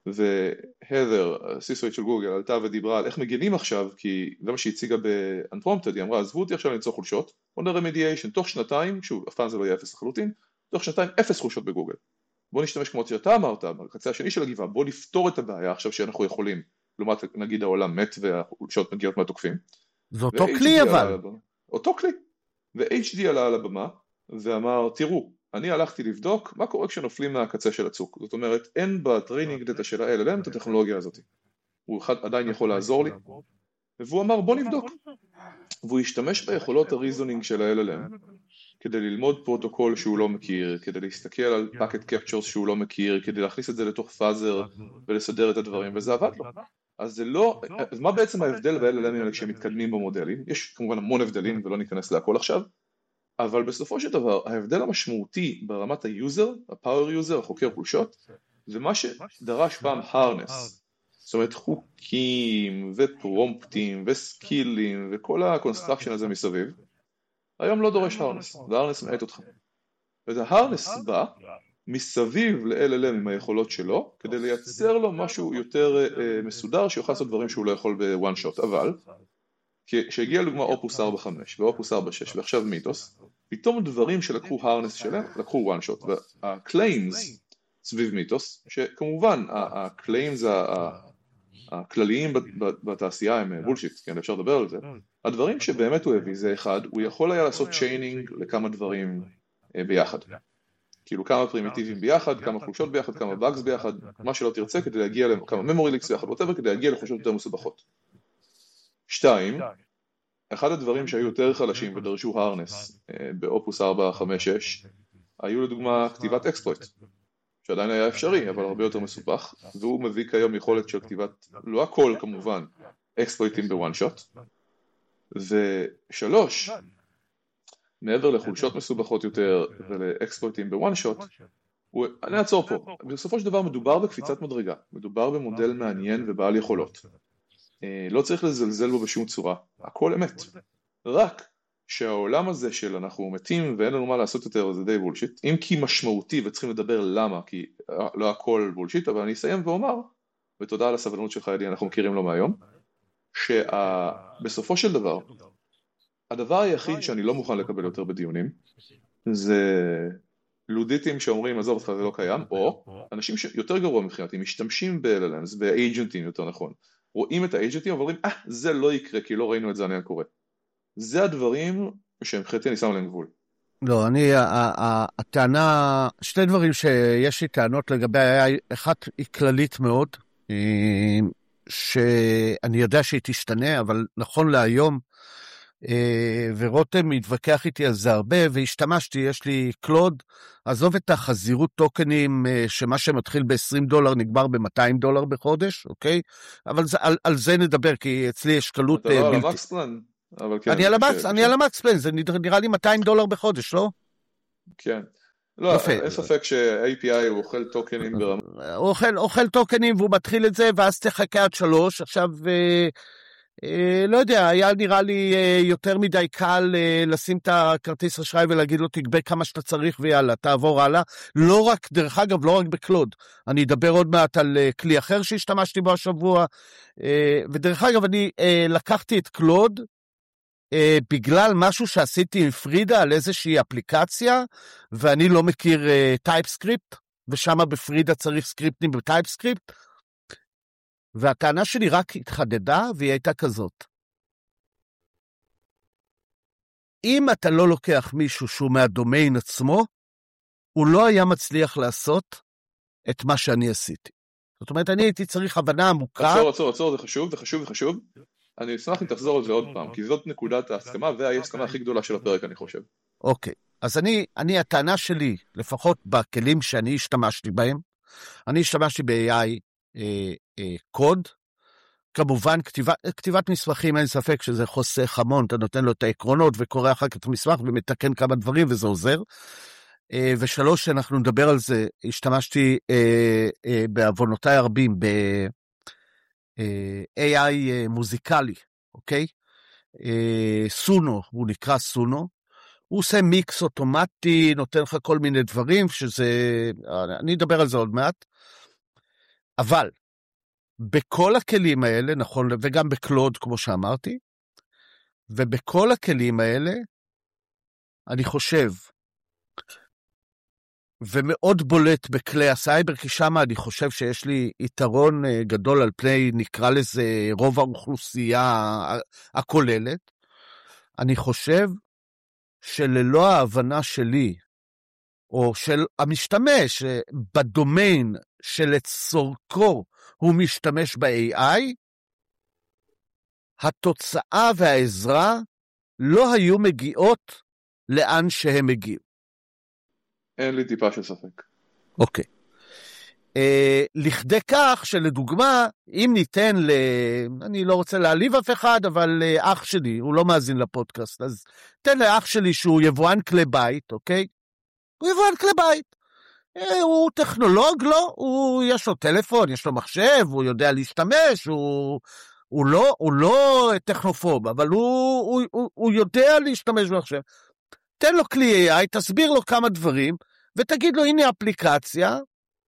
והדר, הסיסואית של גוגל, עלתה ודיברה על איך מגנים עכשיו, כי זה מה שהציגה באנפרומפטד, היא אמרה, עזבו אותי עכשיו למצוא חולשות, בוא נראה רמדיאשן, תוך שנתיים, שוב, אף פעם זה לא יהיה אפס לחלוטין, תוך שנתיים אפס חולשות בגוגל. בוא נשתמש כמו שאתה אמרת, בקצה השני של הגבעה, בוא לפתור את הבעיה עכשיו שאנחנו יכולים, לעומת נגיד העולם מת והחולשות מגיעות מהתוקפים. זה אותו כלי אבל. אותו כלי. ו-אייץ' די עלה על הבמה, ואמר, תראו, אני הלכתי לבדוק מה קורה כשנופלים מהקצה של הצוק. זאת אומרת, אין בטריינינג דאטה של ה-אל אל אם את הטכנולוגיה הזאת. הוא עדיין יכול לעזור לי. והוא אמר, בוא נבדוק. והוא השתמש ביכולות הריזונינג של ה-אל אל אם, כדי ללמוד פרוטוקול שהוא לא מכיר, כדי להסתכל על packet captures שהוא לא מכיר, כדי להכניס את זה לתוך פאזר ולסדר את הדברים, וזה עבד לו. אז זה לא, אז מה בעצם ההבדל ב-אל אל אם האלה כשהם מתקדמים במודלים? יש כמובן המון הבדלים ולא ניכנס להכל עכשיו, אבל בסופו של דבר, ההבדל המשמעותי ברמת היוזר, הפאוור יוזר, החוקר חולשות, זה מה שדרש פעם הרנס. זאת אומרת, חוקים ופרומפטים וסקילים וכל הקונסטרקשן הזה מסביב, היום לא דורש הרנס, והרנס מעט אותך. וההרנס בא מסביב ל-אל אל אם עם היכולות שלו, כדי לייצר לו משהו יותר uh, מסודר, שיוכל לעשות דברים שהוא לא יכול בוואן שוט, אבל כשהגיע לדוגמה אופוס ארבע חמש ואופוס ארבע שש ועכשיו מיתוס, פתאום דברים שלקחו הרנס שלהם, לקחו וואן שוט, והקליימס סביב מיתוס, שכמובן הקליימס הכלליים בתעשייה הם בולשיט, כן, אפשר לדבר על זה, הדברים שבאמת הוא הביא זה אחד, הוא יכול היה לעשות צ'יינינג לכמה דברים ביחד, כאילו כמה פרימיטיבים ביחד, כמה חולשות ביחד, כמה באגס ביחד, מה שלא תרצה כדי להגיע לכמה memory leaks ביחד, whatever, כדי להגיע לחולשות יותר מסובכות. שתיים, אחד הדברים שהיו יותר חלשים ודרשו הרנס באופוס ארבע חמש שש, היו לדוגמה כתיבת אקספלויט, שעדיין היה אפשרי, אבל הרבה יותר מסובך, והוא מביא כיום יכולת של כתיבת, לא הכל כמובן, אקספלויטים בוואן שוט, ושלוש, מעבר לחולשות מסובכות יותר ולאקספלויטים בוואן שוט, אני אעצור פה, בסופו של דבר מדובר בקפיצת מדרגה, מדובר במודל מעניין ובעל יכולות, לא צריך לזלזל בו בשום צורה, הכל אמת, רק שהעולם הזה של אנחנו מתים ואין לנו מה לעשות יותר זה די בולשיט, אם כי משמעותי וצריכים לדבר למה, כי לא הכל בולשיט, אבל אני אסיים ואומר, ותודה על הסבלנות שלך ידי, אנחנו מכירים לו מהיום, שבסופו של דבר, הדבר היחיד שאני לא מוכן לקבל יותר בדיונים, זה לודיטים שאומרים, עזוב אותך, זה לא קיים, או אנשים שיותר גרוע מבחינתי, משתמשים ב-אל אל אמס, באג'נטים יותר נכון, רואים את האג'נטים, ואומרים, אה, זה לא יקרה, כי לא ראינו את זה עניין קורה. זה הדברים שמבחינתי אני שם להם גבול. לא, אני, הטענה, שתי דברים שיש לי טענות לגבי, אחת היא כללית מאוד, שאני יודע שהיא תשתנה, אבל נכון להיום, ורותם מתווכח איתי על זה הרבה, והשתמשתי, יש לי קלוד, עזוב את החזירות טוקנים, שמה שמתחיל ב-עשרים דולר נגמר ב-מאתיים דולר בחודש, אוקיי? אבל זה, על, על זה נדבר, כי אצלי יש קלות בלתי. אתה לא על המקס פלן? אני על המקס, אני על המקס פלן, זה נראה לי מאתיים דולר בחודש, לא? כן. לא, אין ספק ש-איי פי איי הוא אוכל טוקנים ברמה. הוא אוכל, אוכל טוקנים והוא מתחיל את זה, ואז תחכה עד שלוש. עכשיו, אה, אה, לא יודע, היה נראה לי אה, יותר מדי קל אה, לשים את הכרטיס אשראי ולהגיד לו, תגבה כמה שאתה צריך ויאללה, תעבור הלאה. לא רק, דרך אגב, לא רק בקלוד. אני אדבר עוד מעט על אה, כלי אחר שהשתמשתי בו השבוע. אה, ודרך אגב, אני אה, לקחתי את קלוד, Uh, בגלל משהו שעשיתי עם פרידה על איזושהי אפליקציה, ואני לא מכיר טייפסקריפט, uh, ושם בפרידה צריך סקריפטים בטייפסקריפט, והטענה שלי רק התחדדה, והיא הייתה כזאת. אם אתה לא לוקח מישהו שהוא מהדומיין עצמו, הוא לא היה מצליח לעשות את מה שאני עשיתי. זאת אומרת, אני הייתי צריך הבנה עמוקה. עצור, עצור, עצור, זה חשוב, זה חשוב, זה חשוב. אני אשמח אם תחזור על זה עוד פעם, כי זאת נקודת ההסכמה, והיא ההסכמה הכי גדולה של הפרק, אני חושב. אוקיי, אז אני, אני, הטענה שלי, לפחות בכלים שאני השתמשתי בהם, אני השתמשתי ב-איי איי אה, אה, קוד, כמובן, כתיבת, כתיבת מסמכים, אין ספק שזה חוסך המון, אתה נותן לו את העקרונות, וקורא אחר כך את המסמך, ומתקן כמה דברים, וזה עוזר. אה, ושלוש, שאנחנו נדבר על זה, השתמשתי אה, אה, בעוונותיי הרבים, ב... איי איי מוזיקלי, אוקיי? סונו, הוא נקרא סונו, הוא עושה מיקס אוטומטי, נותן לך כל מיני דברים, שזה, אני אדבר על זה עוד מעט, אבל בכל הכלים האלה, נכון, וגם בקלוד, כמו שאמרתי, ובכל הכלים האלה, אני חושב, ומאוד בולט בכלי הסייבר, כי שם אני חושב שיש לי יתרון גדול על פני, נקרא לזה, רוב האוכלוסייה הכוללת. אני חושב שללא ההבנה שלי, או של המשתמש בדומיין שלצורכו הוא משתמש ב-איי איי, התוצאה והעזרה לא היו מגיעות לאן שהם מגיעים. אין לי טיפה של ספק. אוקיי. אה, לכדי כך שלדוגמה, אם ניתן ל... אני לא רוצה להעליב אף אחד, אבל אה, אח שלי, הוא לא מאזין לפודקאסט, אז תן לאח שלי שהוא יבואן כלי בית, אוקיי? הוא יבואן כלי בית. אה, הוא טכנולוג, לא? הוא, יש לו טלפון, יש לו מחשב, הוא יודע להשתמש, הוא... הוא לא, הוא לא טכנופוב, אבל הוא, הוא, הוא, הוא יודע להשתמש במחשב. תן לו כלי איי איי, תסביר לו כמה דברים, ותגיד לו, הנה אפליקציה.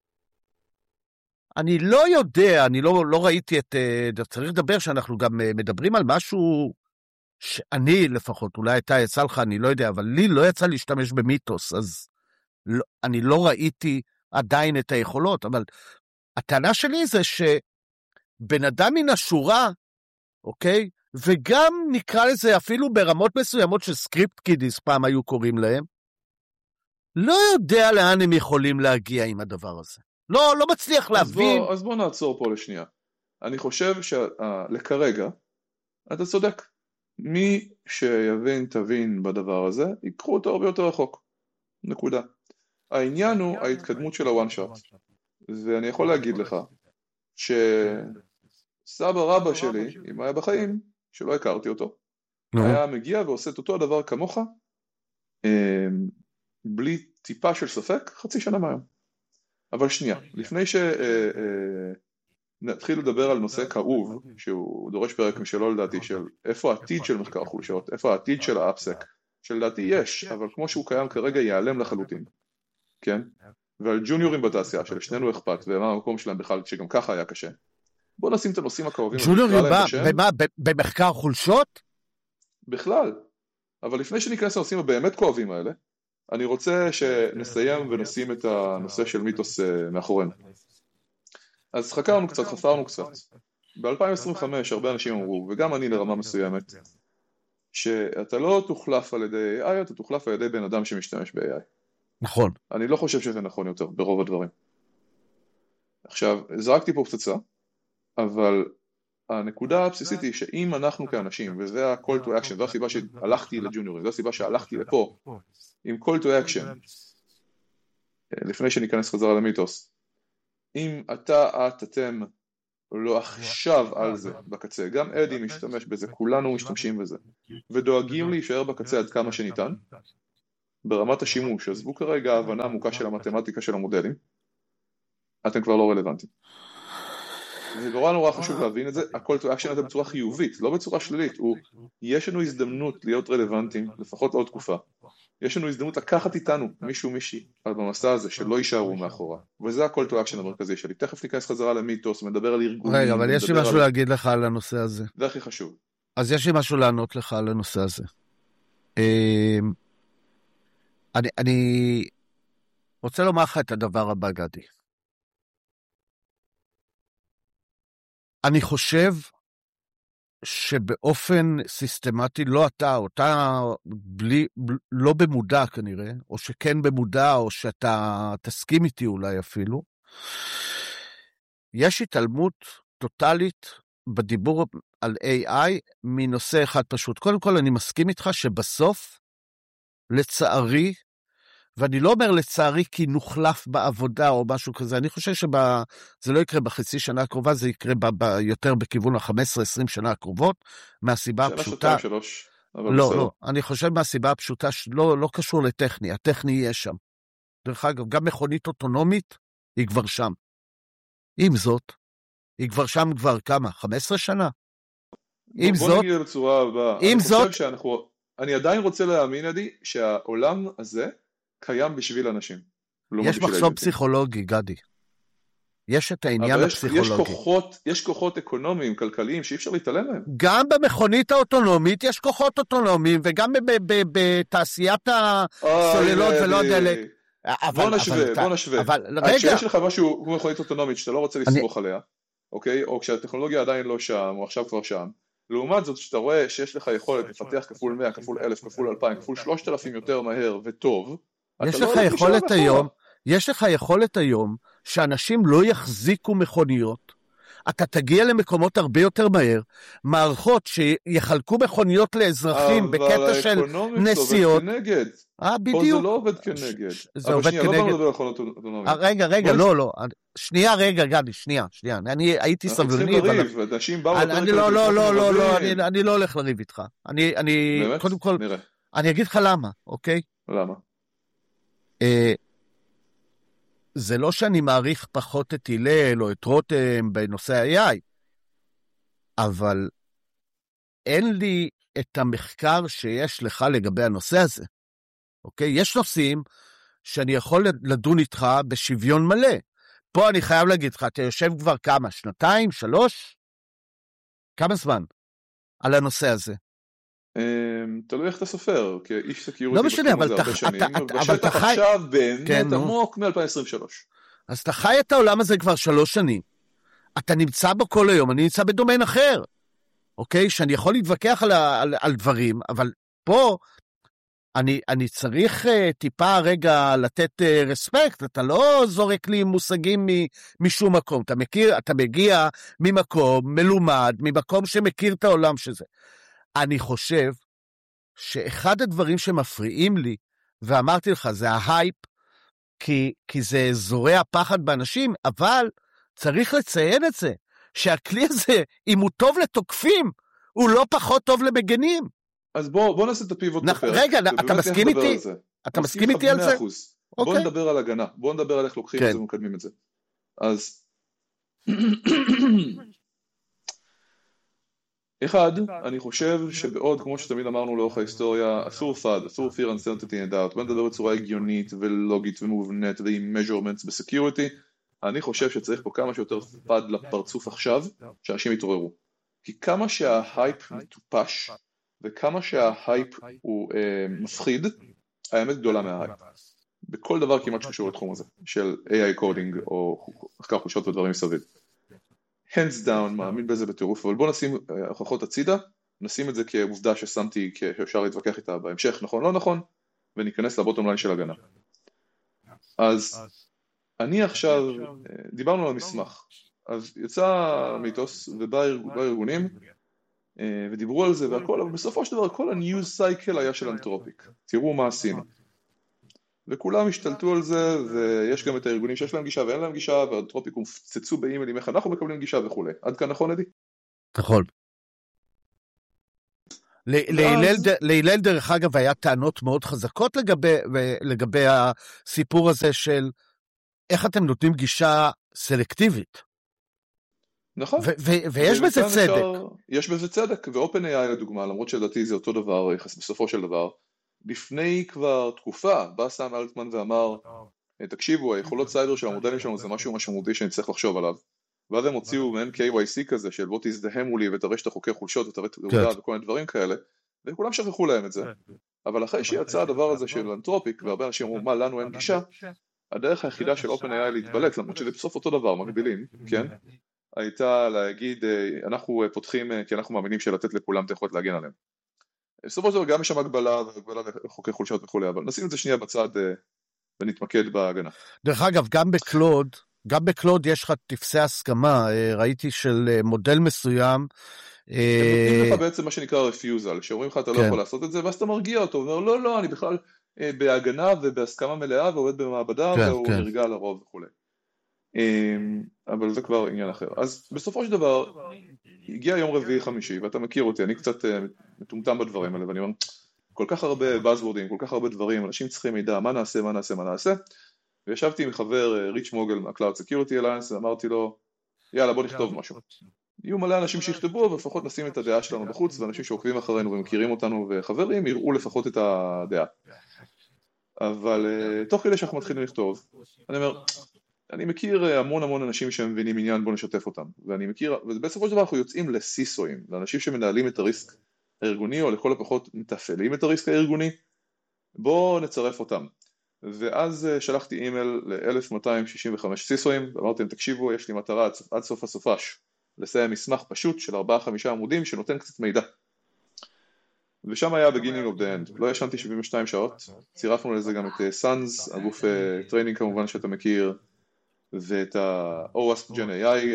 אני לא יודע, אני לא, לא ראיתי את, צריך לדבר שאנחנו גם מדברים על משהו שאני לפחות, אולי אתה יצא לך, אני לא יודע, אבל לי לא יצא להשתמש במיתוס, אז לא, אני לא ראיתי עדיין את היכולות, אבל הטענה שלי זה שבן אדם מן השורה, אוקיי? וגם נקרא לזה אפילו ברמות מסוימות של סקריפט קידיס, פעם היו קוראים להם, לא יודע לאן הם יכולים להגיע עם הדבר הזה. לא, לא מצליח להבין. אז בוא, אז בוא נעצור פה לשנייה. אני חושב שלכרגע, אתה צודק. מי שיבין, תבין בדבר הזה, ייקחו אותו הרבה יותר רחוק. נקודה. העניין הוא ההתקדמות של הוואן שוט. ואני יכול להגיד לך, שסבא רבא שלי, אם היה בחיים, שלא הכרתי אותו, היה מגיע ועושה את אותו הדבר כמוך, בלי טיפה של ספק, חצי שנה מהיום. אבל שנייה, לפני שנתחיל לדבר על נושא כאוב, שהוא דורש פרק משלו לדעתי, של איפה העתיד של מחקר חולשות, איפה העתיד של האפסק, שלדעתי יש, אבל כמו שהוא קיים כרגע ייעלם לחלוטין, כן? ועל ג'וניורים בתעשייה, שלשנינו אכפת, ומה המקום שלהם בכלל, שגם ככה היה קשה. בואו נשים את הנושאים הקרובים. ג'וניורים במה? במחקר חולשות? בכלל. אבל לפני שניכנס לנושאים הבאמת כואבים האלה, אני רוצה שנסיים ונשים את הנושא של מיתוס מאחורינו. אז חקרנו קצת, חפרנו קצת. ב-אלפיים עשרים וחמש הרבה אנשים אמרו, וגם אני לרמה מסוימת, שאתה לא תוחלף על ידי איי איי, אתה תוחלף על ידי בן אדם שמשתמש ב-איי איי. נכון. אני לא חושב שזה נכון יותר, ברוב הדברים. עכשיו, זרקתי פה פצצה, אבל הנקודה הבסיסית היא שאם אנחנו כאנשים, וזה ה-call to action, זו הסיבה שהלכתי לג'וניורים, זו הסיבה שהלכתי לפה, עם call to action, לפני שניכנס חזרה למיתוס, אם אתה, את, אתם, לא עכשיו על זה בקצה, גם אדי משתמש בזה, כולנו משתמשים בזה, ודואגים להישאר בקצה עד כמה שניתן, ברמת השימוש, עזבו כרגע ההבנה עמוקה של המתמטיקה של המודלים, אתם כבר לא רלוונטיים. זה נורא נורא חשוב להבין את זה, ה-call to action הזה בצורה חיובית, לא בצורה שלילית, הוא, יש לנו הזדמנות להיות רלוונטיים, לפחות לעוד תקופה, יש לנו הזדמנות לקחת איתנו מישהו מישהי על במסע הזה שלא יישארו מאחורה, וזה ה-call to action המרכזי שלי. תכף ניכנס חזרה למיתוס, מדבר על ארגונים. רגע, אבל יש לי משהו על... להגיד לך על הנושא הזה. זה הכי חשוב. אז יש לי משהו לענות לך על הנושא הזה. אני, אני רוצה לומר לך את הדבר הבא, גדי. אני חושב שבאופן סיסטמטי, לא אתה, אותה בלי, ב, לא במודע כנראה, או שכן במודע, או שאתה תסכים איתי אולי אפילו, יש התעלמות טוטלית בדיבור על איי איי מנושא אחד פשוט. קודם כל אני מסכים איתך שבסוף, לצערי, ואני לא אומר לצערי כי נוחלף בעבודה או משהו כזה, אני חושב שזה לא יקרה בחצי שנה הקרובה, זה יקרה ב- ב- יותר בכיוון ה-חמש עשרה עשרים שנה הקרובות, מהסיבה הפשוטה. שלוש, לא, לא, אני חושב מהסיבה הפשוטה שלא לא קשור לטכני, הטכני יהיה שם. דרך אגב, גם מכונית אוטונומית היא כבר שם. עם זאת, היא כבר שם כבר כמה? חמש עשרה שנה? עם בוא זאת, נגיד בצורה הבאה, עם אני זאת, חושב שאנחנו, אני עדיין רוצה להאמין, עדי, שהעולם הזה קיים בשביל אנשים. יש מחסום פסיכולוגי, גדי. יש את העניין הפסיכולוגי. יש כוחות, יש כוחות אקונומיים, כלכליים, שאי אפשר להתעלם מהם. גם במכונית האוטונומית יש כוחות אוטונומיים, וגם בתעשיית הסוללות ולא דלק. בוא נשווה, בוא נשווה. כשיש לך משהו כמו מכונית אוטונומית שאתה לא רוצה לסמוך עליה, אוקיי? או כשהטכנולוגיה עדיין לא שם, או עכשיו כבר שם, לעומת זאת שאתה רואה שיש לך יכולת לפתח כפול מאה, כפול אלף, כפול אלפיים, כפול שלושת אלפים יותר מהר וטוב, יש לך יכולת היום, יש לך יכולת היום שאנשים לא יחזיקו מכוניות, אתה תגיע למקומות הרבה יותר מהר, מערכות שיחלקו מכוניות לאזרחים בקטע של נסיעות. אבל האקונומית עובד כנגד. אה, בדיוק. פה זה לא עובד כנגד. זה עובד כנגד. רגע, רגע, לא, לא. שנייה, רגע, גדי, שנייה, שנייה. אני הייתי סבלני. אני לא, לא, לא, לא, לא, אני לא הולך לריב איתך. אני, קודם כל, אני אגיד לך למה, אוקיי? למה? זה לא שאני מעריך פחות את הלל או את רותם בנושא ה-איי איי, אבל אין לי את המחקר שיש לך לגבי הנושא הזה. אוקיי? יש נושאים שאני יכול לדון איתך בשוויון מלא. פה אני חייב להגיד לך, אתה יושב כבר כמה? שנתיים? שלוש? כמה זמן? על הנושא הזה. תלוי איך אתה סופר, כי איש סקיוריטי לא משנה, אבל אתה חי... עכשיו באמת עמוק מ-אלפיים עשרים ושלוש. אז אתה חי את העולם הזה כבר שלוש שנים. אתה נמצא בו כל היום, אני נמצא בדומיין אחר. אוקיי? שאני יכול להתווכח על, על, על דברים, אבל פה אני, אני צריך uh, טיפה רגע לתת uh, רספקט, אתה לא זורק לי מושגים מ, משום מקום, אתה מכיר, אתה מגיע ממקום מלומד, ממקום שמכיר את העולם שזה. אני חושב שאחד הדברים שמפריעים לי, ואמרתי לך, זה ההייפ, כי, כי זה זורע פחד באנשים, אבל צריך לציין את זה, שהכלי הזה, אם הוא טוב לתוקפים, הוא לא פחות טוב למגנים. אז בוא, בוא נעשה את הפיבוט בפרק. רגע, אתה מסכים איתי? אתה מסכים איתי על זה? בוא נדבר על הגנה, בוא נדבר על איך לוקחים את זה ומקדמים את זה. אז... אחד, אני חושב שבעוד, כמו שתמיד אמרנו לאורך ההיסטוריה, אסור פאד, אסור fear uncertainty and doubt, בוא נדבר בצורה הגיונית ולוגית ומובנית ועם measurements בסקיוריטי, אני חושב שצריך פה כמה שיותר פאד לפרצוף עכשיו, שאנשים יתעוררו. כי כמה שההייפ מטופש, וכמה שההייפ הוא אה, מפחיד, האמת גדולה מההייפ. בכל דבר כמעט שקשור לתחום הזה, של איי איי קודינג או מחקר חולשות ודברים מסביב. hands down, מאמין בזה בטירוף, אבל בוא נשים הוכחות הצידה, נשים את זה כעובדה ששמתי, שאפשר להתווכח איתה בהמשך, נכון, לא נכון, וניכנס לבוטום ליין של הגנה. אז אני עכשיו, דיברנו על המסמך, אז יצא מיתוס ובא ארגונים, ודיברו על זה והכל, אבל בסופו של דבר כל הניוז סייקל היה של אנתרופיק. תראו מה עשינו. וכולם השתלטו על זה, ויש גם את הארגונים שיש להם גישה ואין להם גישה, ואנתרופיק הופצצו באימיילים איך אנחנו מקבלים גישה וכו'. עד כאן נכון, אדי? נכון. להילל דרך אגב היה טענות מאוד חזקות לגבי, לגבי הסיפור הזה של איך אתם נותנים גישה סלקטיבית. נכון. ויש בזה צדק. יש בזה צדק, ו-OpenAI לדוגמה, למרות שלדעתי זה אותו דבר, בסופו של דבר, לפני כבר תקופה, בא סם אלטמן ואמר, תקשיבו, היכולות סייבר של המודלים שלנו זה משהו משמעותי שאני צריך לחשוב עליו, ואז הם הוציאו מעין קיי וואי סי כזה, של בוא תזדהמו לי ותראה שאתה חוקר חולשות ותראה תעודה וכל מיני דברים כאלה, וכולם שכחו להם את זה. אבל אחרי שיצא הדבר הזה של אנתרופיק, והרבה אנשים אמרו, מה, לנו אין גישה, הדרך היחידה של OpenAI להתבלט, למרות שזה בסוף אותו דבר, מקבילים, כן? הייתה להגיד, אנחנו פותחים, כי אנחנו מאמינים שלתת לכולם את היכולת להגן עליהם. בסופו של דבר גם יש שם הגבלה, והגבלה וחוקי חולשות וכו', אבל נשים את זה שנייה בצד ונתמקד בהגנה. דרך אגב, גם בקלוד, גם בקלוד יש לך תפסי הסכמה, ראיתי של מודל מסוים. הם נותנים לך בעצם מה שנקרא רפיוזל, שאומרים לך אתה לא יכול לעשות את זה, ואז אתה מרגיע אותו, ואומר לא, לא, אני בכלל בהגנה ובהסכמה מלאה, ועובד במעבדה, והוא נרגע לרוב וכו'. אבל זה כבר עניין אחר. אז בסופו של דבר, הגיע יום רביעי חמישי, ואתה מכיר אותי, אני קצת מטומטם בדברים האלה, ואני אומר, כל כך הרבה באזוורדים, כל כך הרבה דברים, אנשים צריכים מידע, מה נעשה, מה נעשה, מה נעשה, וישבתי עם חבר ריץ' מוגל מה-Cloud Security Alliance, ואמרתי לו, יאללה בוא נכתוב משהו. יהיו מלא אנשים שיכתבו, ולפחות נשים את הדעה שלנו בחוץ, ואנשים שעוקבים אחרינו ומכירים אותנו, וחברים יראו לפחות את הדעה. אבל תוך כדי שאנחנו מתחילים לכתוב, אני אומר, אני מכיר המון המון אנשים שהם מבינים עניין, בוא נשתף אותם, ואני מכיר, ובסופו של דבר אנחנו יוצאים לסיסואים, לאנשים שמנהלים את הריסק הארגוני, או לכל הפחות מתפעלים את הריסק הארגוני, בוא נצרף אותם. ואז שלחתי אימייל ל-אלף מאתיים שישים וחמש סיסואים, ואמרתם, תקשיבו, יש לי מטרה עד סוף הסופש, לסיים מסמך פשוט של ארבעה חמישה עמודים, שנותן קצת מידע. ושם היה beginning of the end, לא ישנתי שבעים ושתיים שעות, צירפנו לזה גם את סאנס, הגוף טריינינג כמובן שאתה מכיר, ואת ה-או וואספ ג'ן איי איי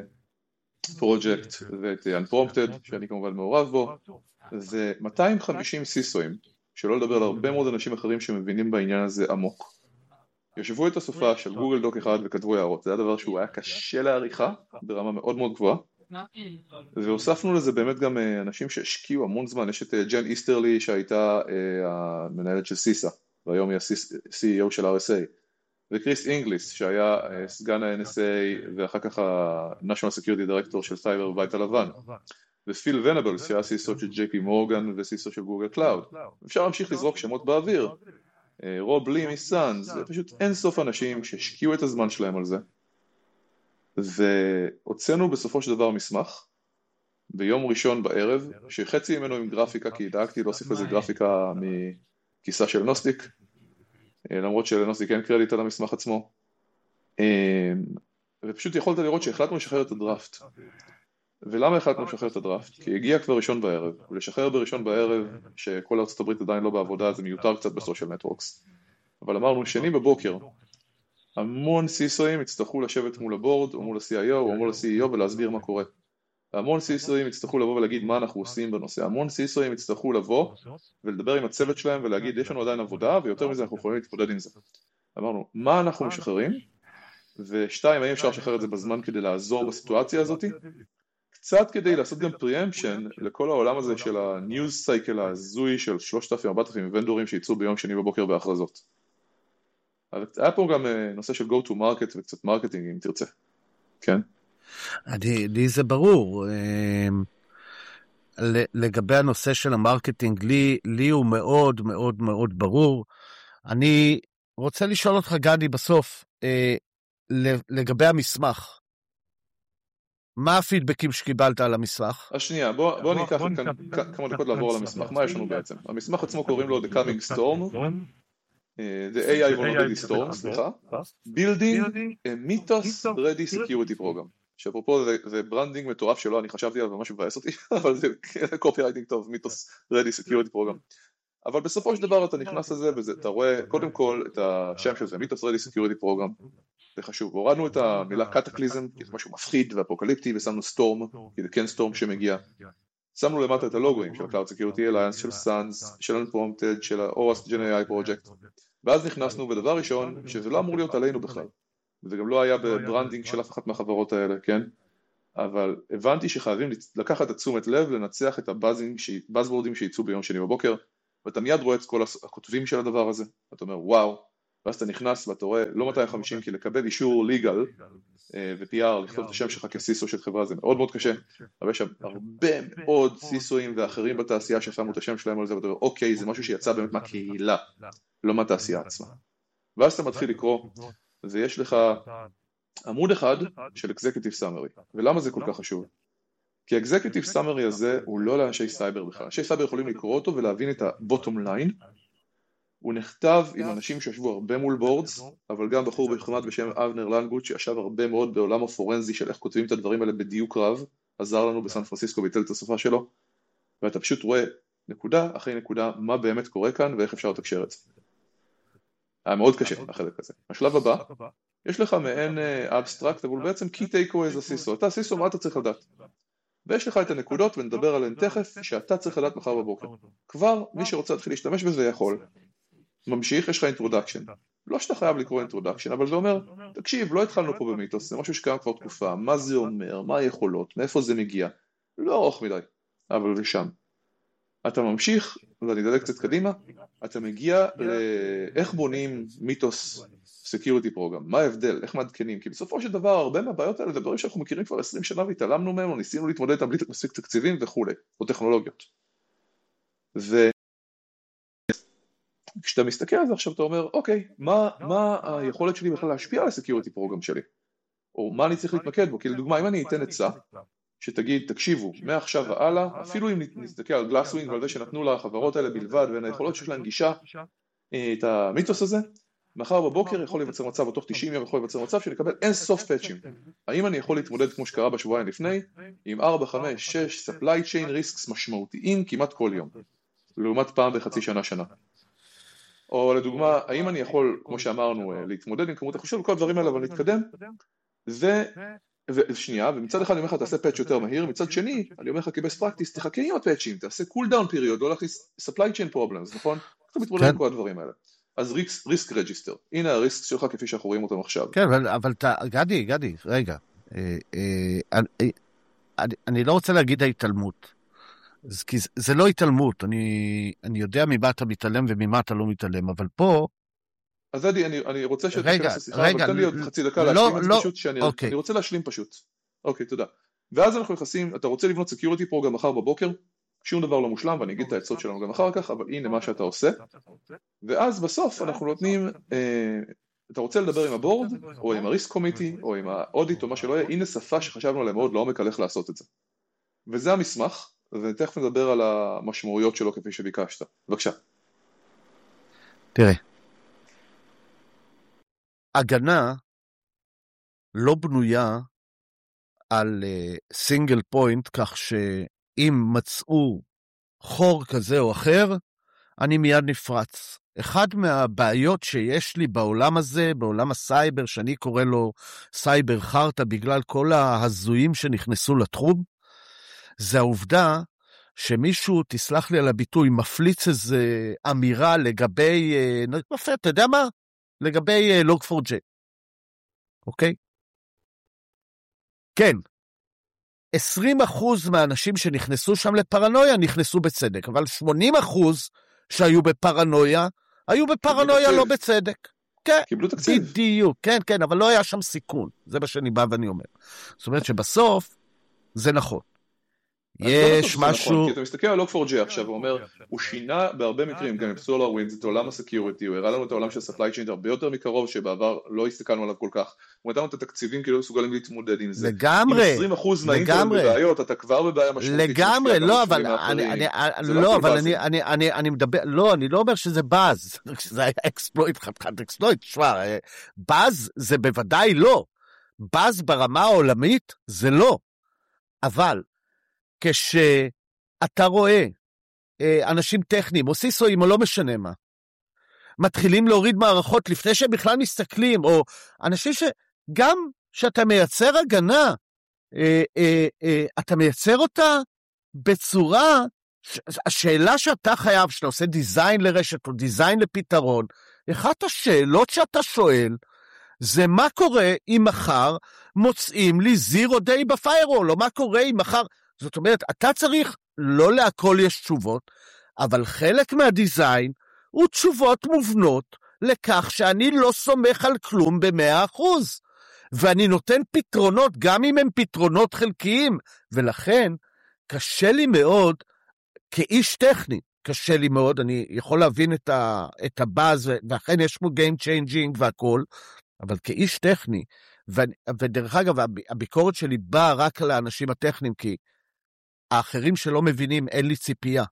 פרויקט, ואת Unprompted, שאני כמובן מעורב בו, זה מאתיים וחמישים סיסואים, שלא לדבר על הרבה מאוד אנשים אחרים שמבינים בעניין הזה עמוק. יושבו את הסופה של גוגל דוק אחד וכתבו הערות, זה היה דבר שהוא היה קשה לעריכה, ברמה מאוד מאוד גבוהה, והוספנו לזה באמת גם אנשים שהשקיעו המון זמן, יש את ג'ן איסטרלי שהייתה המנהלת של סיסה, והיום היא ה-סי אי או של אר אס איי, וקריס אינגליס שהיה סגן ה-אן אס איי ואחר כך ה-National Security Director של סייבר בבית הלבן, ופיל ונבלס שהיה סיסו של ג'יי פי מורגן וסיסו של גוגל קלאוד. אפשר להמשיך לזרוק שמות באוויר, רוב לי מסאנס, זה פשוט אין סוף אנשים שהשקיעו את הזמן שלהם על זה, והוצאנו בסופו של דבר מסמך ביום ראשון בערב, שחצי ממנו עם גרפיקה, כי דאגתי להוסיף לזה גרפיקה מכיסה של נוסטיק, למרות שלנוסטיק אין קרדיט על המסמך עצמו, ופשוט יכולת לראות שהחלטנו לשחרר את הדראפט. ולמה החלטנו לשחרר את הדראפט? כי הגיע כבר ראשון בערב, ולשחרר בראשון בערב שכל ארצות הברית עדיין לא בעבודה, זה מיותר קצת בסושיאל נטוורקס. אבל אמרנו שני בבוקר, המון סיסואים יצטרכו לשבת מול הבורד, או מול ה-סי איי או, או מול ה-סי אי או, ולהסביר מה קורה. המון סיסואים יצטרכו לבוא ולהגיד מה אנחנו עושים בנושא. המון סיסואים יצטרכו לבוא ולדבר עם הצוות שלהם ולהגיד, יש לנו עדיין עבודה, ויותר מזה אנחנו יכולים להתמודד עם זה. אמרנו, מה אנחנו משחררים? ושתיים, האם אפשר לשחרר את זה בזמן כדי לעזור בסיטואציה הזאת? קצת כדי לעשות גם פריאמפשן לכל העולם הזה של הניוז סייקל הזוי של שלושת אלפים ארבעת אלפים ונדורים שיצאו ביום שני בבוקר בהכרזות. היה פה גם נושא של go to market וקצת מרקטינג אם תרצה. כן? לי זה ברור. לגבי הנושא של המרקטינג, לי, לי הוא מאוד מאוד מאוד ברור. אני רוצה לשאול אותך גדי בסוף, לגבי המסמך. מה הפידבקים שקיבלת על המסמך? השנייה, בוא, בוא ניקח כאן כמה דקות לעבור על המסמך. מה יש לנו בעצם? המסמך עצמו קוראים לו The Coming Storm, The איי איי Vulnerability Storm, סליחה, Building a Mythos Ready Security Program. שאפרופו זה ברנדינג מטורף שלו, אני חשבתי עליו ממש מבאס אותי, אבל זה קופי רייטינג טוב, Mythos Ready Security Program. אבל בסופו של דבר אתה נכנס לזה, ואתה רואה קודם כל את השם של זה, Mythos Ready Security Program, זה חשוב. הורדנו את המילה קטקליזם, כי זה משהו מפחיד ואפוקליפטי, ושמנו סטורם, כי זה כן סטורם שמגיע. שמנו למטה את הלוגויים של ה-Cloud Security Alliance, של סאנס, של Unprompted, של ה-אורס Gen איי איי Project, ואז נכנסנו בדבר ראשון, שזה לא אמור להיות עלינו בכלל, וזה גם לא היה בברנדינג של אף אחת מהחברות האלה, כן? אבל הבנתי שחייבים לקחת את תשומת לב, לנצח את הבאזוורדים שייצאו ביום שני בבוקר, ואתה מיד רואה את כל הכותבים של הדבר הזה, ואתה אומר וואו, ואז אתה נכנס ואתה רואה לא מאתיים וחמישים, כי לקבל אישור ליגל ו-פי אר, לכתוב את השם שלך כסיסו של חברה, זה מאוד מאוד קשה, אבל יש שם הרבה מאוד סיסויים ואחרים בתעשייה ששמו את השם שלהם על זה, ואתה אומר אוקיי, זה משהו שיצא באמת מהקהילה, לא מהתעשייה עצמה. ואז אתה מתחיל לקרוא, ויש לך עמוד אחד של Executive Summary, ולמה זה כל כך חשוב? כי ה-Executive Summary הזה הוא לא לאנשי סייבר בכלל, אנשי סייבר יכולים לקרוא אותו ולהבין את ה-Bottom Line, הוא נכתב עם אנשים שישבו הרבה מול בורדס, אבל גם בחור בחמד בשם אבנר לנגוט, שישב הרבה מאוד בעולם הפורנזי של איך כותבים את הדברים האלה בדיוק רב, עזר לנו בסן פרנסיסקו ביטל את השפה שלו, ואתה פשוט רואה נקודה אחרי נקודה מה באמת קורה כאן ואיך אפשר לתקשר את זה. היה מאוד קשה החלק הזה. השלב הבא, יש לך מעין אבסטרקט, אבל בעצם key takeaways הסיסו. אתה סיסו, מה אתה צריך לדעת? ויש לך את הנקודות ונדבר עליהן תכף, שאתה צריך לדעת מחר בבוקר. כבר מי שרוצה להתחיל להשתמש בזה יכול. ממשיך, יש לך אינטרודקשן. לא שאתה חייב לקרוא אינטרודקשן, אבל זה אומר, תקשיב, לא התחלנו פה במיתוס, זה משהו שקיים כבר תקופה, מה זה אומר, מה היכולות, מאיפה זה מגיע. לא ארוך מדי, אבל זה שם. אתה ממשיך, ואני אדלג קצת קדימה, אתה מגיע לאיך בונים מיתוס סקיוריטי פרוגרם, מה ההבדל, איך מעדכנים, כי בסופו של דבר הרבה מהבעיות האלה זה דברים שאנחנו מכירים כבר עשרים שנה והתעלמנו מהם, או ניסינו להתמודד איתם בלי מספיק תקציבים וכו', או טכנולוגיות. וכשאתה מסתכל על זה עכשיו אתה אומר, אוקיי, מה, מה היכולת שלי בכלל להשפיע על הסקיוריטי פרוגרם שלי? או מה אני צריך להתמקד בו? כי לדוגמה, אם אני אתן עצה, שתגיד, תקשיבו, מעכשיו והלאה, אפילו אם נסתכל על גלאסווינג ועל זה שנתנו לחברות האלה בלבד, ואין היכולות שיש להן גישה את המיתוס הזה, מחר בבוקר יכול להיווצר מצב, או תוך תשעים יום יכול להיווצר מצב, שנקבל אין סוף פאצ'ים. האם אני יכול להתמודד כמו שקרה בשבועיים לפני, עם ארבע, חמש, שש supply chain risks משמעותיים כמעט כל יום, לעומת פעם בחצי שנה שנה. או לדוגמה, האם אני יכול, כמו שאמרנו, להתמודד עם כמות החושב, וכל הדברים האלה, אבל נתקדם, ו... ושנייה, ומצד אחד אני אומר לך, תעשה פאץ' יותר מהיר, מצד שני, אני אומר לך כבסט פרקטיס, תחכה עם הפאצ'ים, תעשה קול דאון פיריוד, לא להכניס supply chain problems, נכון? אתה מתמודד עם כל הדברים האלה. אז ריסק רג'יסטר, הנה הריסק שלך כפי שאנחנו רואים אותם עכשיו. כן, אבל גדי, גדי, רגע, אני לא רוצה להגיד ההתעלמות, כי זה לא התעלמות, אני יודע ממה אתה מתעלם וממה אתה לא מתעלם, אבל פה... אז אדי, אני, אני רוצה שתכנס לשיחה, אבל תן לי עוד חצי דקה להשלים את זה פשוט, שאני אני רוצה להשלים פשוט. אוקיי, תודה. ואז אנחנו נכנסים, אתה רוצה לבנות סקיוריטי פרוגרם מחר בבוקר, שום דבר לא מושלם, ואני אגיד את העצות שלנו גם אחר כך, אבל הנה מה שאתה עושה. ואז בסוף אנחנו נותנים, אה, אתה רוצה לדבר עם הבורד, או עם הריסק קומיטי, או עם האודיט, או מה שלא יהיה, הנה שפה שחשבנו עליהם מאוד לעומק על איך לעשות את זה. וזה המסמך, ותכף נדבר על המשמעויות שלו כפי שביקשת. בבקשה. תראה. הגנה לא בנויה על סינגל uh, פוינט, כך שאם מצאו חור כזה או אחר, אני מיד נפרץ. אחד מהבעיות שיש לי בעולם הזה, בעולם הסייבר, שאני קורא לו סייבר חרטה, בגלל כל ההזויים שנכנסו לתחום, זה העובדה שמישהו, תסלח לי על הביטוי, מפליץ איזו אמירה לגבי, uh, אתה יודע מה? לגבי לוג פור ג'יי. אוקיי? כן. עשרים אחוז מהאנשים שנכנסו שם לפרנויה נכנסו בצדק, אבל שמונים אחוז שהיו בפרנויה, היו בפרנויה לא בצדק. כן. קיבלו תקציב. בדיוק. כן, כן, אבל לא היה שם סיכון. זה מה שאני בא ואני אומר. זאת אומרת שבסוף זה נכון. יש משהו... כי אתה מסתכל על לוג פור ג'יי עכשיו, הוא אומר, הוא שינה בהרבה מקרים, גם עם SolarWinds, את עולם הסקיוריטי, הוא הראה לנו את העולם של supply chain הרבה יותר מקרוב, שבעבר לא הסתכלנו עליו כל כך, הוא נתן לנו את התקציבים כאילו מסוגלים להתמודד עם זה. לגמרי, עם עשרים אחוז מהאינטרנט בבעיות, אתה כבר בבעיה משמעותית. לגמרי, לא, אבל לא, אבל אני מדבר, לא, אני לא אומר שזה באז, זה היה אקספלויט, חתיכת אקספלויט, שווה, באז זה בוודאי לא, באז ברמה העולמית זה לא, אבל כשאתה רואה אנשים טכניים, או סיסויים, או לא משנה מה, מתחילים להוריד מערכות לפני שהם בכלל מסתכלים, או אנשים שגם שאתה מייצר הגנה, אתה מייצר אותה בצורה, השאלה שאתה חייב, שאתה עושה דיזיין לרשת, או דיזיין לפתרון, אחת השאלות שאתה שואל, זה מה קורה אם מחר מוצאים לי זירו דיי בפיירול, או מה קורה אם מחר, זאת אומרת, אתה צריך, לא להכל יש תשובות, אבל חלק מהדיזיין, הוא תשובות מובנות, לכך שאני לא סומך על כלום במאה אחוז, ואני נותן פתרונות, גם אם הם פתרונות חלקיים, ולכן, קשה לי מאוד, כאיש טכני, קשה לי מאוד, אני יכול להבין את, ה, את הבאז, ואכן יש פה game changing והכל, אבל כאיש טכני, ו, ודרך אגב, הביקורת שלי באה רק לאנשים הטכניים, כי האחרים שלא מבינים, אין לי ציפייה.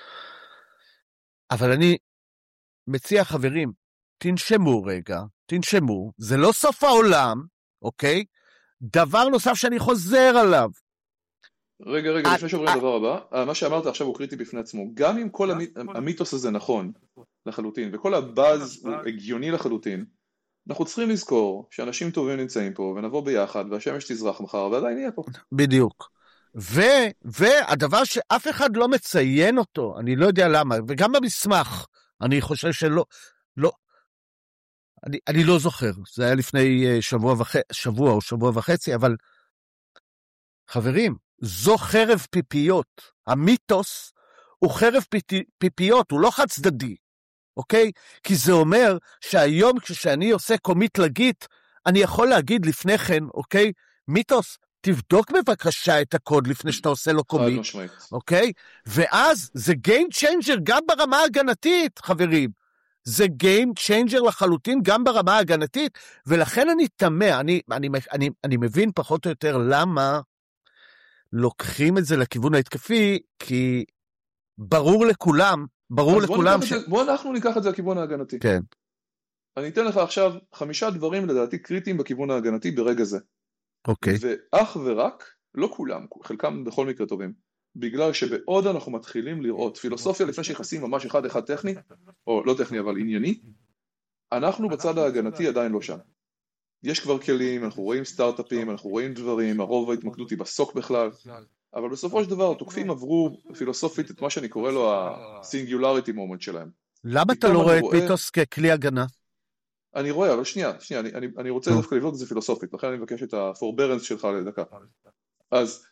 אבל אני מציע חברים, תנשמו רגע, תנשמו, זה לא סוף העולם, אוקיי? דבר נוסף שאני חוזר עליו. רגע, רגע, לפני שעוברים לדבר הבא, מה שאמרת עכשיו הוא קריטי בפני עצמו, גם אם כל המיתוס הזה נכון לחלוטין, וכל הבאז הוא הגיוני לחלוטין, אנחנו צריכים לזכור שאנשים טובים נמצאים פה, ונבוא ביחד, והשמש תזרח מחר, ועדיין נהיה פה. בדיוק. ו, והדבר שאף אחד לא מציין אותו, אני לא יודע למה, וגם במסמך, אני חושב שלא, לא, אני, אני לא זוכר, זה היה לפני שבוע, וח, שבוע או שבוע וחצי, אבל חברים, זו חרב פיפיות, המיתוס הוא חרב פיפיות, הוא לא חד צדדי, אוקיי? כי זה אומר שהיום כשאני עושה קומיט לגיט, אני יכול להגיד לפני כן, אוקיי? מיתוס, תבדוק בבקשה את הקוד לפני שאתה עושה לו קומיט, אוקיי? ואז זה game changer גם ברמה ההגנתית, חברים. זה game changer לחלוטין גם ברמה ההגנתית, ולכן אני תמה, אני, אני, אני, אני מבין פחות או יותר למה לוקחים את זה לכיוון ההתקפי, כי ברור לכולם, ברור לכולם ש... בוא אנחנו ניקח את זה לכיוון ההגנתי. כן. אני אתן לך עכשיו חמישה דברים לדעתי קריטיים בכיוון ההגנתי ברגע זה. אוקיי. ואך ורק, לא כולם, חלקם בכל מקרה טובים, בגלל שבעוד אנחנו מתחילים לראות פילוסופיה לפני שיחסים ממש אחד אחד טכני, או לא טכני אבל ענייני, אנחנו בצד ההגנתי עדיין לא שם. יש כבר כלים, אנחנו רואים סטארט-אפים, אנחנו רואים דברים, הרוב ההתמקדות היא בסוק בכלל, אבל בסופו של דבר התוקפים עברו פילוסופית את מה שאני קורא לו ה-singularity moment שלהם. למה אתה לא רואה את מיתוס ככלי הגנה? אני רואה, אבל שנייה, שנייה, אני, אני, אני רוצה דווקא לבדוק את זה פילוסופית, לכן אני מבקש את ה-forbearance שלך לדקה. אז,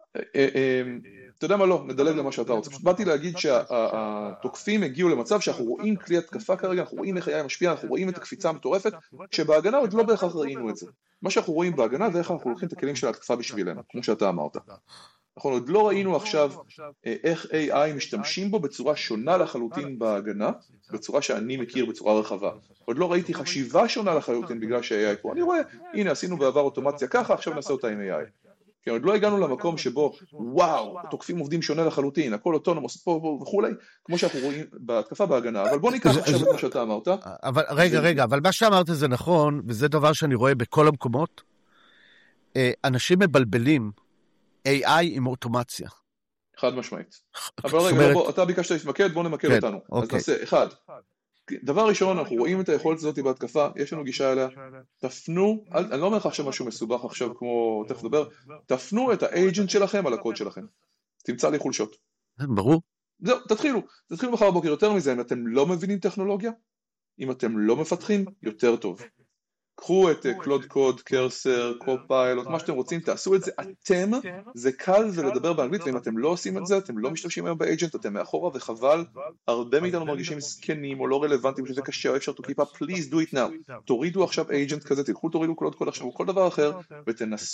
אתה יודע מה לא, נדלג למה שאתה רוצה. פשוט באתי להגיד שהתוקפים הגיעו למצב שאנחנו רואים כלי התקפה כרגע, אנחנו רואים איך היה משפיע, אנחנו רואים את הקפיצה המטורפת, שבהגנה עוד לא בהכרח ראינו את זה. מה שאנחנו רואים בהגנה זה איך אנחנו לוקחים את הכלים של ההתקפה בשבילנו, כמו שאתה אמרת. אנחנו עוד לא ראינו עכשיו איך איי איי משתמשים בו בצורה שונה לחלוטין בהגנה, בצורה שאני מכיר בצורה רחבה. עוד לא ראיתי חשיבה שונה לחלוטין בגלל ש-איי איי פה. אני רואה, הנה עשינו בעבר אוטומציה ככה, עכשיו נעשה אותה עם איי איי. כי עוד לא הגענו למקום שבו, וואו, התוקפים עובדים שונה לחלוטין, הכל אוטונומוס פה וכולי, כמו שאנחנו רואים בהתקפה בהגנה. אבל בוא ניקח עכשיו את מה שאתה אמרת. אבל רגע, רגע, אבל מה שאמרת זה נכון, וזה דבר שאני רואה בכל המקומות. אנשים מבלבלים איי איי עם אוטומציה. חד משמעית. אבל רגע, בוא, אתה ביקשת להתמקד, בוא נמקד אותנו. אז נעשה, אחד. דבר ראשון, אנחנו רואים את היכולת הזאת בהתקפה, יש לנו גישה אליה, תפנו, אני לא אומר לך עכשיו משהו מסובך עכשיו כמו, תכף לדבר, תפנו את האג'נט שלכם על הקוד שלכם. תמצא לי חולשות. ברור. זהו, תתחילו. תתחילו מחר בבוקר יותר מזה, אם אתם לא מבינים טכנולוגיה, אם אתם לא מפתחים, יותר טוב. קחו את קלוד קוד, קרסר, קופיילוט, מה שאתם רוצים, תעשו את זה אתם, זה קל ולדבר באנגלית, ואם אתם לא עושים את זה, אתם לא משתמשים היום באג'נט, אתם מאחורה וחבל, הרבה מאיתנו מרגישים סקנים או לא רלוונטיים, שזה קשה או אפשר to keep up, please do it now, תורידו עכשיו אג'נט כזה, תלכו תורידו קלוד קוד עכשיו או כל דבר אחר, ותנסו,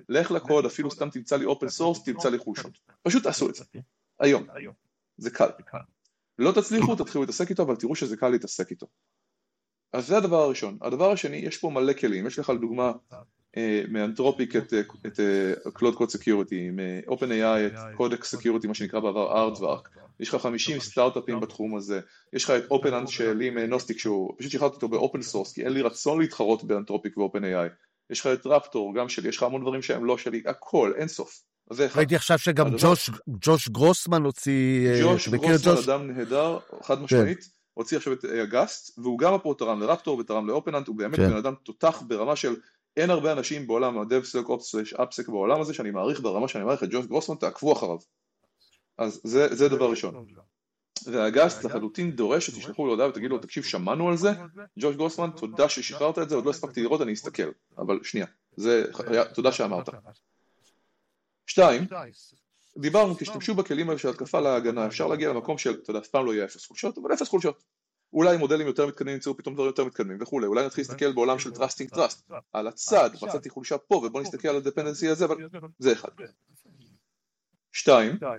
לך לקוד, אפילו סתם תמצא לי אופן סורס, תמצא לי חולשות. פשוט תעשו את זה. היום. זה קל. לא תצליחו, תתחילו להתעסק איתו, אבל תראו שזה קל להתעסק איתו. אז זה הדבר הראשון. הדבר השני, יש פה מלא כלים. יש לך לדוגמה מאנתרופיק את Cloud Code Security, מ-OpenAI את Codex Security, מה שנקרא בעבר Aardvark. יש לך חמישים סטארט-אפים בתחום הזה. יש לך את OpenAnt שלי מנוסטיק, שהוא פשוט שחררתי אותו באופן סורס, כי אין לי רצון להתחרות באנתרופיק ו-OpenAI. יש לך את רפטור, גם שלי, יש לך המון דברים שהם לא שלי, הכל, אין סוף. ראיתי עכשיו שגם ג'וש גרוסמן הוציא... ג'וש גרוסמן, אדם נהדר, חד משמעית, הוציא עכשיו את אגסט, והוא גם פה תרם לרפטור ותרם לאופננט, הוא באמת בן אדם תותח ברמה של אין הרבה אנשים בעולם, ה-DevSecOps/AppSec בעולם הזה, שאני מעריך ברמה שאני מעריך את ג'וש גרוסמן, תעקבו אחריו. אז זה דבר ראשון. והאגסט לחלוטין דורש שתשלחו לו הודעה ותגידו לו, תקשיב, שמענו על זה, ג'וש גרוסמן, תודה ששחררת את זה, עוד לא הספקתי לראות, אני אסתכל, אבל שנייה, תודה שאמרת. שתיים, דיברנו, תשתמשו בכלים האלה של התקפה להגנה, אפשר להגיע למקום של, אתה יודע, אף פעם לא יהיה אפס חולשות, אבל אפס חולשות. אולי מודלים יותר מתקדמים ימצאו פתאום דברים יותר מתקדמים וכו', אולי נתחיל להסתכל בעולם של trusting trust, על הצד, מצאתי חולשה פה, ובוא נסתכל על הדפנדנסי הזה, אבל זה אחד. שתיים,